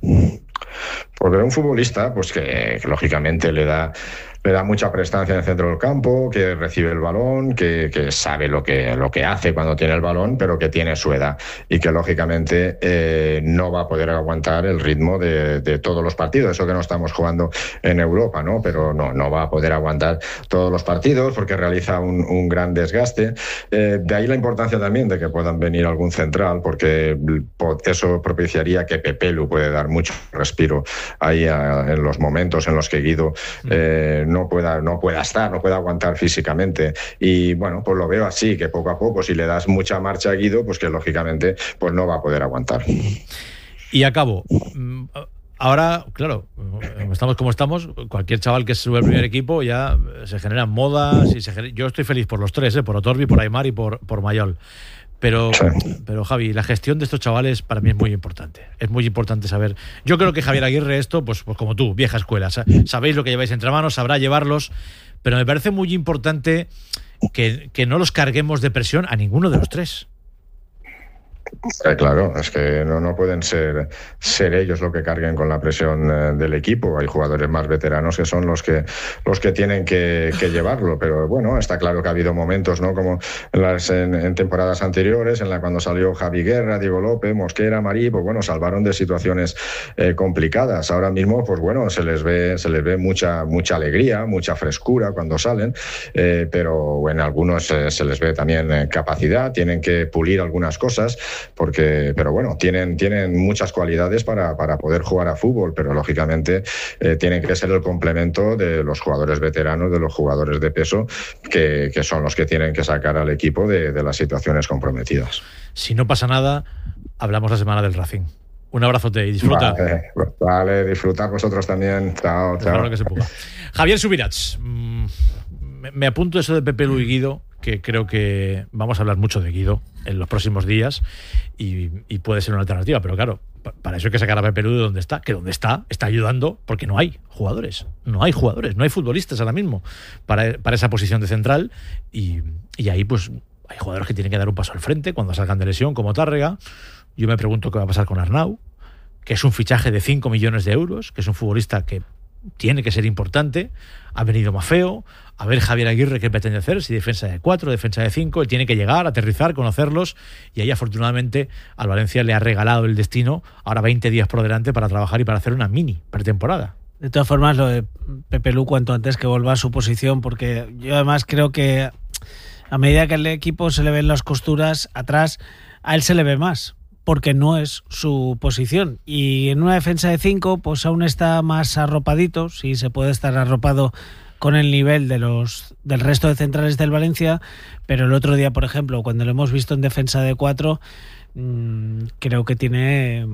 Speaker 28: Porque un futbolista, pues que, que lógicamente le da le da mucha prestancia en el centro del campo, que recibe el balón, que, que sabe lo que, lo que hace cuando tiene el balón, pero que tiene su edad y que lógicamente eh, no va a poder aguantar el ritmo de, de todos los partidos. Eso que no estamos jugando en Europa, ¿no? Pero no, no va a poder aguantar todos los partidos porque realiza un, un gran desgaste. Eh, de ahí la importancia también de que puedan venir algún central, porque eso propiciaría que Pepelu puede dar mucho respiro ahí a, en los momentos en los que Guido eh, no pueda, no pueda estar, no pueda aguantar físicamente. Y bueno, pues lo veo así, que poco a poco, si le das mucha marcha a Guido, pues que lógicamente pues no va a poder aguantar.
Speaker 9: Y acabo. Ahora, claro, estamos como estamos, cualquier chaval que sube al primer equipo ya se generan modas. Y se genera... Yo estoy feliz por los tres, ¿eh? Por Otorbi, por Aimar y por, por Mayol. Pero, sí. pero Javi, la gestión de estos chavales para mí es muy importante. Es muy importante saber. Yo creo que Javier Aguirre esto, pues, pues como tú, vieja escuela. Sabéis lo que lleváis entre manos, sabrá llevarlos. Pero me parece muy importante que, que no los carguemos de presión a ninguno de los tres.
Speaker 28: Eh, claro, es que no, no pueden ser, ser ellos los que carguen con la presión eh, del equipo. Hay jugadores más veteranos que son los que los que tienen que, que llevarlo. Pero bueno, está claro que ha habido momentos, ¿no? Como en, las, en, en temporadas anteriores, en la cuando salió Javi Guerra, Diego López, Mosquera, Marí, pues bueno, salvaron de situaciones eh, complicadas. Ahora mismo, pues bueno, se les ve, se les ve mucha, mucha alegría, mucha frescura cuando salen, eh, pero en algunos eh, se les ve también eh, capacidad, tienen que pulir algunas cosas. Porque, pero bueno, tienen, tienen muchas cualidades para, para poder jugar a fútbol, pero lógicamente eh, tienen que ser el complemento de los jugadores veteranos, de los jugadores de peso, que, que son los que tienen que sacar al equipo de, de las situaciones comprometidas.
Speaker 9: Si no pasa nada, hablamos la semana del Racing. Un abrazote y disfruta.
Speaker 28: Vale, vale, disfrutar vosotros también. Chao, chao.
Speaker 9: Claro que se pueda. Javier Subirats, mmm, me, me apunto eso de Pepelu y Guido, que creo que vamos a hablar mucho de Guido en los próximos días y, y puede ser una alternativa, pero claro, para eso hay que sacar a Pepelu de donde está, que donde está, está ayudando porque no hay jugadores, no hay jugadores, no hay futbolistas ahora mismo para, para esa posición de central y, y ahí pues hay jugadores que tienen que dar un paso al frente cuando salgan de lesión, como Tárrega. Yo me pregunto qué va a pasar con Arnau, que es un fichaje de cinco millones de euros, que es un futbolista que tiene que ser importante. Ha venido Mafeo, a ver Javier Aguirre qué pretende hacer, si defensa de cuatro, defensa de cinco. Él tiene que llegar, aterrizar, conocerlos, y ahí afortunadamente al Valencia le ha regalado el destino ahora veinte días por delante para trabajar y para hacer una mini pretemporada.
Speaker 4: De todas formas, lo de Pepelu cuanto antes que vuelva a su posición, porque yo además creo que a medida que al equipo se le ven las costuras atrás, a él se le ve más, porque no es su posición. Y en una defensa de cinco, pues aún está más arropadito, sí se puede estar arropado con el nivel de los del resto de centrales del Valencia, pero el otro día, por ejemplo, cuando lo hemos visto en defensa de cuatro, mmm, creo que tiene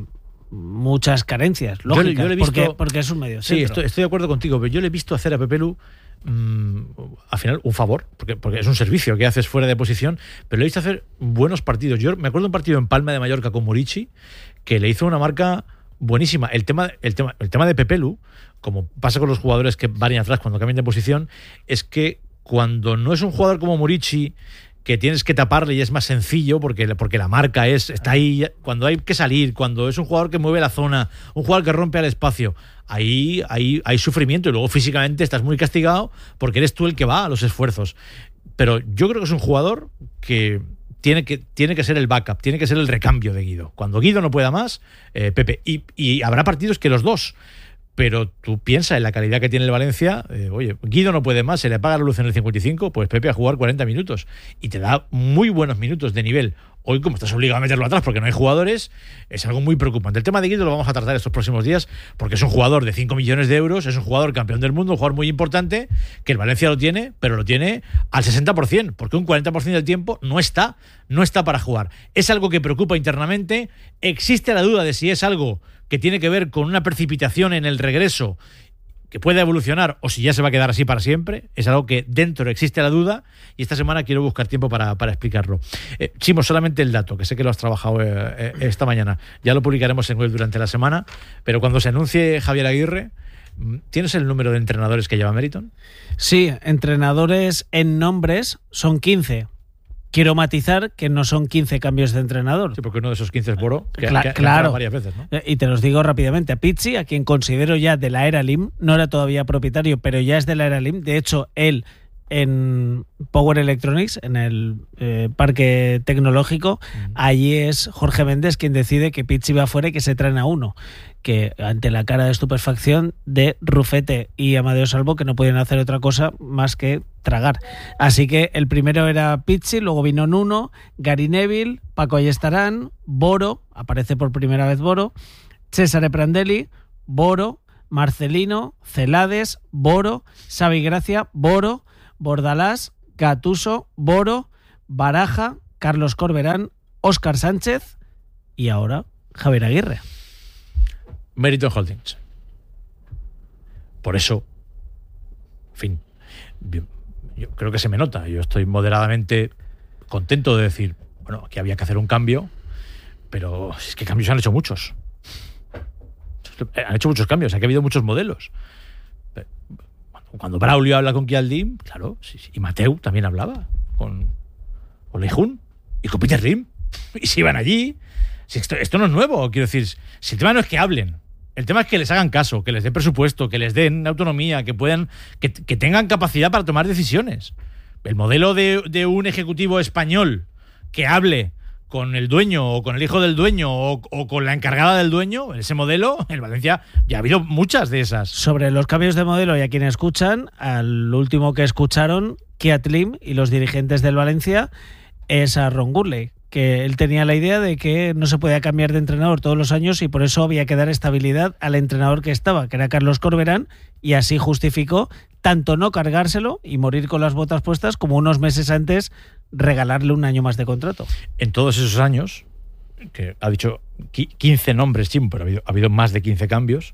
Speaker 4: muchas carencias lógicas, yo, yo le he visto, porque, porque es un medio centro.
Speaker 9: Sí, estoy, estoy de acuerdo contigo, pero yo le he visto hacer a Pepelu mmm, al final un favor, porque, porque es un servicio que haces fuera de posición, pero le he visto hacer buenos partidos. Yo me acuerdo de un partido en Palma de Mallorca con Murici, que le hizo una marca buenísima. El tema, el tema, el tema de Pepelu, como pasa con los jugadores que van atrás cuando cambian de posición, es que cuando no es un jugador como Murici, que tienes que taparle y es más sencillo porque, porque la marca es está ahí, cuando hay que salir, cuando es un jugador que mueve la zona, un jugador que rompe al espacio, ahí, ahí hay sufrimiento y luego físicamente estás muy castigado porque eres tú el que va a los esfuerzos. Pero yo creo que es un jugador que tiene que, tiene que ser el backup, tiene que ser el recambio de Guido. Cuando Guido no pueda más, eh, Pepe. Y, y habrá partidos que los dos. Pero tú piensas en la calidad que tiene el Valencia, eh, oye, Guido no puede más, se le apaga la luz en el cincuenta y cinco, pues Pepe a jugar cuarenta minutos y te da muy buenos minutos de nivel. Hoy, como estás obligado a meterlo atrás porque no hay jugadores, es algo muy preocupante. El tema de Guido lo vamos a tratar estos próximos días porque es un jugador de cinco millones de euros, es un jugador campeón del mundo, un jugador muy importante, que el Valencia lo tiene, pero lo tiene al sesenta por ciento, porque un cuarenta por ciento del tiempo no está, no está para jugar. Es algo que preocupa internamente, existe la duda de si es algo que tiene que ver con una precipitación en el regreso que pueda evolucionar o si ya se va a quedar así para siempre. Es algo que dentro existe la duda y esta semana quiero buscar tiempo para, para explicarlo. Eh, Chimo, solamente el dato, que sé que lo has trabajado eh, eh, esta mañana, ya lo publicaremos en web durante la semana, pero cuando se anuncie Javier Aguirre, ¿tienes el número de entrenadores que lleva Meriton?
Speaker 4: Sí, entrenadores en nombres son quince. Quiero matizar que no son quince cambios de entrenador.
Speaker 9: Sí, porque uno de esos quince es Boro, que,
Speaker 4: Cla-
Speaker 9: que, que
Speaker 4: claro.
Speaker 9: varias veces, ¿no?
Speaker 4: Y te los digo rápidamente. A Pizzi, a quien considero ya de la era L I M, no era todavía propietario, pero ya es de la era L I M. De hecho, él en Power Electronics, en el eh, parque tecnológico, mm. allí es Jorge Méndez quien decide que Pizzi va fuera y que se traen a uno, que ante la cara de estupefacción de Rufete y Amadeo Salvo, que no podían hacer otra cosa más que tragar. Así que el primero era Pizzi, luego vino Nuno, Gary Neville, Paco Ayestarán, Boro, aparece por primera vez Boro, Cesare Prandelli, Boro, Marcelino, Celades, Boro, Xavi Gracia, Boro, Bordalás, Gattuso, Boro, Baraja, Carlos Corberán, Óscar Sánchez y ahora Javier Aguirre.
Speaker 9: Meriton Holdings. Por eso, en fin, yo, yo creo que se me nota. Yo estoy moderadamente contento de decir, bueno, que había que hacer un cambio, pero es que cambios han hecho muchos. Han hecho muchos cambios, aquí ha habido muchos modelos. Cuando Braulio habla con Chialdim, claro, sí, sí, y Mateu también hablaba con, con Leijun y con Peter Lim, y se iban allí. Si esto, esto no es nuevo, quiero decir, si el tema no es que hablen, el tema es que les hagan caso, que les den presupuesto, que les den autonomía, que puedan, que, que tengan capacidad para tomar decisiones. El modelo de, de un ejecutivo español que hable con el dueño o con el hijo del dueño o, o con la encargada del dueño, ese modelo, en Valencia ya ha habido muchas de esas.
Speaker 4: Sobre los cambios de modelo y a quienes escuchan, al último que escucharon, Keat Lim y los dirigentes del Valencia, es a Ron Gurley, que él tenía la idea de que no se podía cambiar de entrenador todos los años y por eso había que dar estabilidad al entrenador que estaba, que era Carlos Corberán, y así justificó tanto no cargárselo y morir con las botas puestas como unos meses antes regalarle un año más de contrato.
Speaker 9: En todos esos años, que ha dicho quince nombres, sí, pero ha habido, ha habido más de quince cambios,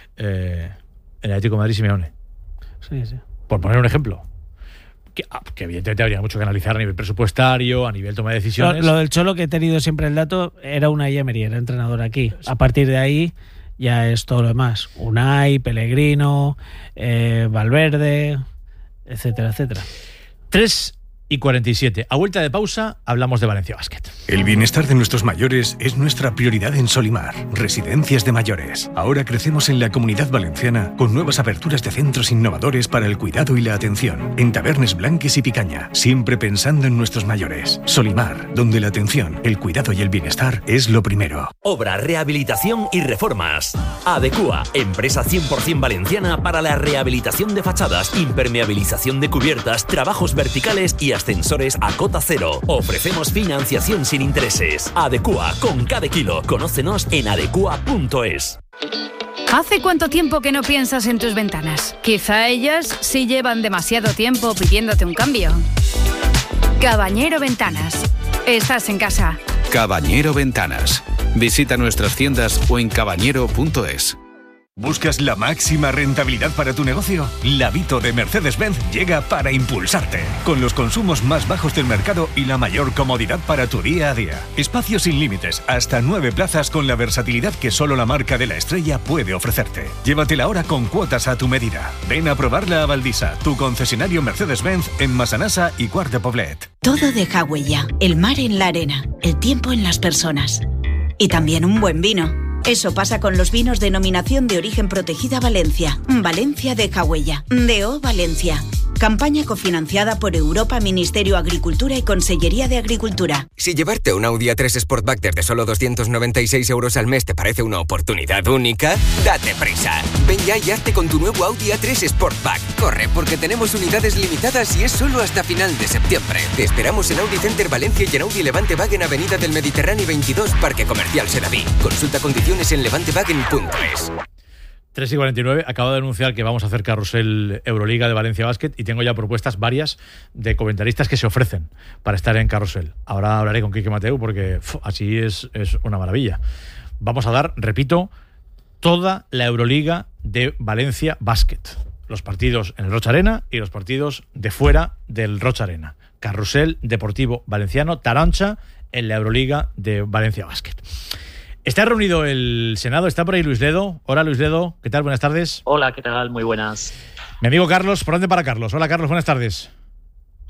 Speaker 9: eh, en el Atlético de Madrid Simeone.
Speaker 4: Sí, sí.
Speaker 9: Por poner un ejemplo. Que, que evidentemente habría mucho que analizar a nivel presupuestario, a nivel toma de decisiones.
Speaker 4: Lo, lo del Cholo, que he tenido siempre el dato, era Unai Emery, era entrenador aquí. A partir de ahí ya es todo lo demás. Unai, Pellegrino, eh, Valverde, etcétera, etcétera.
Speaker 9: Tres y cuarenta y siete. A vuelta de pausa, hablamos de Valencia Basket.
Speaker 3: El bienestar de nuestros mayores es nuestra prioridad en Solimar, Residencias de Mayores. Ahora crecemos en la Comunidad Valenciana con nuevas aperturas de centros innovadores para el cuidado y la atención, en Tabernes Blanques y Picaña, siempre pensando en nuestros mayores. Solimar, donde la atención, el cuidado y el bienestar es lo primero.
Speaker 5: Obra, rehabilitación y reformas. Adecua, empresa cien por ciento valenciana para la rehabilitación de fachadas, impermeabilización de cubiertas, trabajos verticales y ascensores a cota cero. Ofrecemos financiación sin intereses. Adecua, con cada kilo. Conócenos en adecua punto es.
Speaker 8: ¿Hace cuánto tiempo que no piensas en tus ventanas? Quizá ellas sí llevan demasiado tiempo pidiéndote un cambio. Cabañero Ventanas. Estás en casa.
Speaker 19: Cabañero Ventanas. Visita nuestras tiendas o en cabañero punto es.
Speaker 3: ¿Buscas la máxima rentabilidad para tu negocio? La Vito de Mercedes-Benz llega para impulsarte, con los consumos más bajos del mercado y la mayor comodidad para tu día a día. Espacios sin límites, hasta nueve plazas con la versatilidad que solo la marca de la estrella puede ofrecerte. Llévatela ahora con cuotas a tu medida. Ven a probarla a Valdisa, tu concesionario Mercedes-Benz en Massanassa y Quart de Poblet.
Speaker 20: Todo deja huella, el mar en la arena, el tiempo en las personas. Y también un buen vino. Eso pasa con los vinos denominación de origen protegida Valencia. Valencia deja huella. D O Valencia. Campaña cofinanciada por Europa, Ministerio de Agricultura y Consellería de Agricultura.
Speaker 21: Si llevarte un Audi A tres Sportback desde solo doscientos noventa y seis euros al mes te parece una oportunidad única, date prisa. Ven ya y hazte con tu nuevo Audi A tres Sportback. Corre, porque tenemos unidades limitadas y es solo hasta final de septiembre. Te esperamos en Audi Center Valencia y en Audi Levante Wagen Avenida del Mediterráneo veintidós, Parque Comercial Sedaví. Consulta condiciones en levantewagen punto es.
Speaker 9: tres y cuarenta y nueve, acabo de anunciar que vamos a hacer carrusel Euroliga de Valencia Basket y tengo ya propuestas varias de comentaristas que se ofrecen para estar en carrusel. Ahora hablaré con Quique Mateu porque uf, así es, es una maravilla. Vamos a dar, repito, toda la Euroliga de Valencia Basket. Los partidos en el Rocha Arena y los partidos de fuera del Rocha Arena. Carrusel Deportivo Valenciano, Tarancha, en la Euroliga de Valencia Basket. Está reunido el Senado, está por ahí Luis Ledo. Hola Luis Ledo, ¿qué tal? Buenas tardes.
Speaker 22: Hola, ¿qué tal? Muy buenas.
Speaker 9: Mi amigo Carlos, ¿por dónde para Carlos? Hola Carlos, buenas tardes.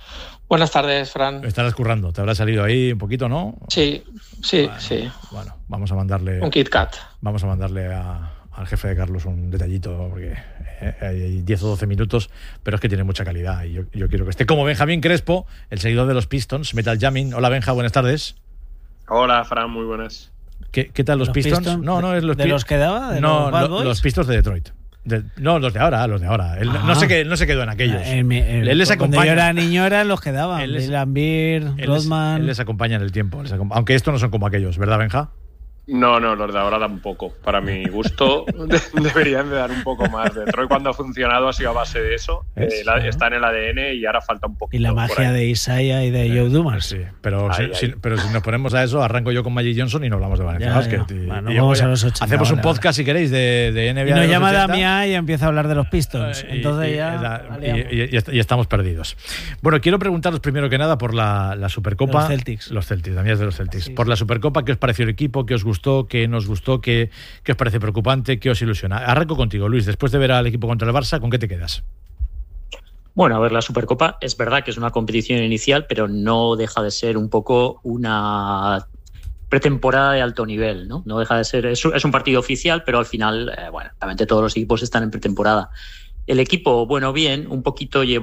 Speaker 17: Buenas tardes, Fran.
Speaker 9: Estarás currando, te habrá salido ahí un poquito, ¿no?
Speaker 17: Sí, sí,
Speaker 9: bueno,
Speaker 17: sí.
Speaker 9: Bueno, vamos a mandarle...
Speaker 17: Un Kit Kat.
Speaker 9: Vamos a mandarle a, al jefe de Carlos un detallito, porque hay diez o doce minutos, pero es que tiene mucha calidad y yo, yo quiero que esté como Benjamín Crespo, el seguidor de los Pistons, Metal Jamming. Hola, Benja, buenas tardes.
Speaker 2: Hola, Fran, muy buenas.
Speaker 9: ¿Qué, qué tal los, los Pistons?
Speaker 4: Pistons?
Speaker 9: No, no, es los
Speaker 4: ¿De los que daba? ¿De
Speaker 9: no,
Speaker 4: los Bad
Speaker 9: lo,
Speaker 4: Boys?
Speaker 9: los Pistons de Detroit. De, no, los de ahora, los de ahora. Él, ah. no, se quedó, no se quedó en aquellos.
Speaker 4: El, el,
Speaker 9: él les acompaña.
Speaker 4: Cuando yo era niño eran los que daban. Dylan Beer, Rodman.
Speaker 9: Él les acompaña en el tiempo. Les acompaña, aunque estos no son como aquellos, ¿verdad, Benja?
Speaker 2: No, no, los de ahora dan poco. Para mi gusto, de, deberían de dar un poco más. Detroit, cuando ha funcionado, ha sido a base de eso. Eh, la, está en el A D N y ahora falta un poquito.
Speaker 4: Y la magia de Isaiah y de eh, Joe Dumas.
Speaker 9: Sí, pero, ahí, si, ahí. Si, pero si nos ponemos a eso, arranco yo con Magic Johnson y no hablamos de Valencia Basket. Y,
Speaker 4: bueno,
Speaker 9: y
Speaker 4: vamos
Speaker 9: a
Speaker 4: los ochenta,
Speaker 9: hacemos
Speaker 4: vale,
Speaker 9: un podcast, vale. si queréis, de, de N B A.
Speaker 4: Y nos
Speaker 9: de
Speaker 4: llama
Speaker 9: ochenta.
Speaker 4: Damián y empieza a hablar de los Pistons.
Speaker 9: Y,
Speaker 4: Entonces
Speaker 9: y,
Speaker 4: ya.
Speaker 9: La, y, y, y estamos perdidos. Bueno, quiero preguntaros primero que nada por la, la Supercopa.
Speaker 4: Los Celtics.
Speaker 9: Los Celtics, Damián es de los Celtics.
Speaker 4: Sí,
Speaker 9: por
Speaker 4: sí.
Speaker 9: la Supercopa, ¿qué os pareció el equipo? ¿Qué os gustó? ¿Qué nos gustó? ¿Qué, qué os parece preocupante? ¿Qué os ilusiona? Arranco contigo, Luis. Después de ver al equipo contra el Barça, ¿con qué te quedas?
Speaker 18: Bueno, a ver, la Supercopa es verdad que es una competición inicial, pero no deja de ser un poco una pretemporada de alto nivel, ¿no? No deja de ser, es, es un partido oficial, pero al final, eh, bueno, realmente todos los equipos están en pretemporada. El equipo, bueno, bien, un poquito llevó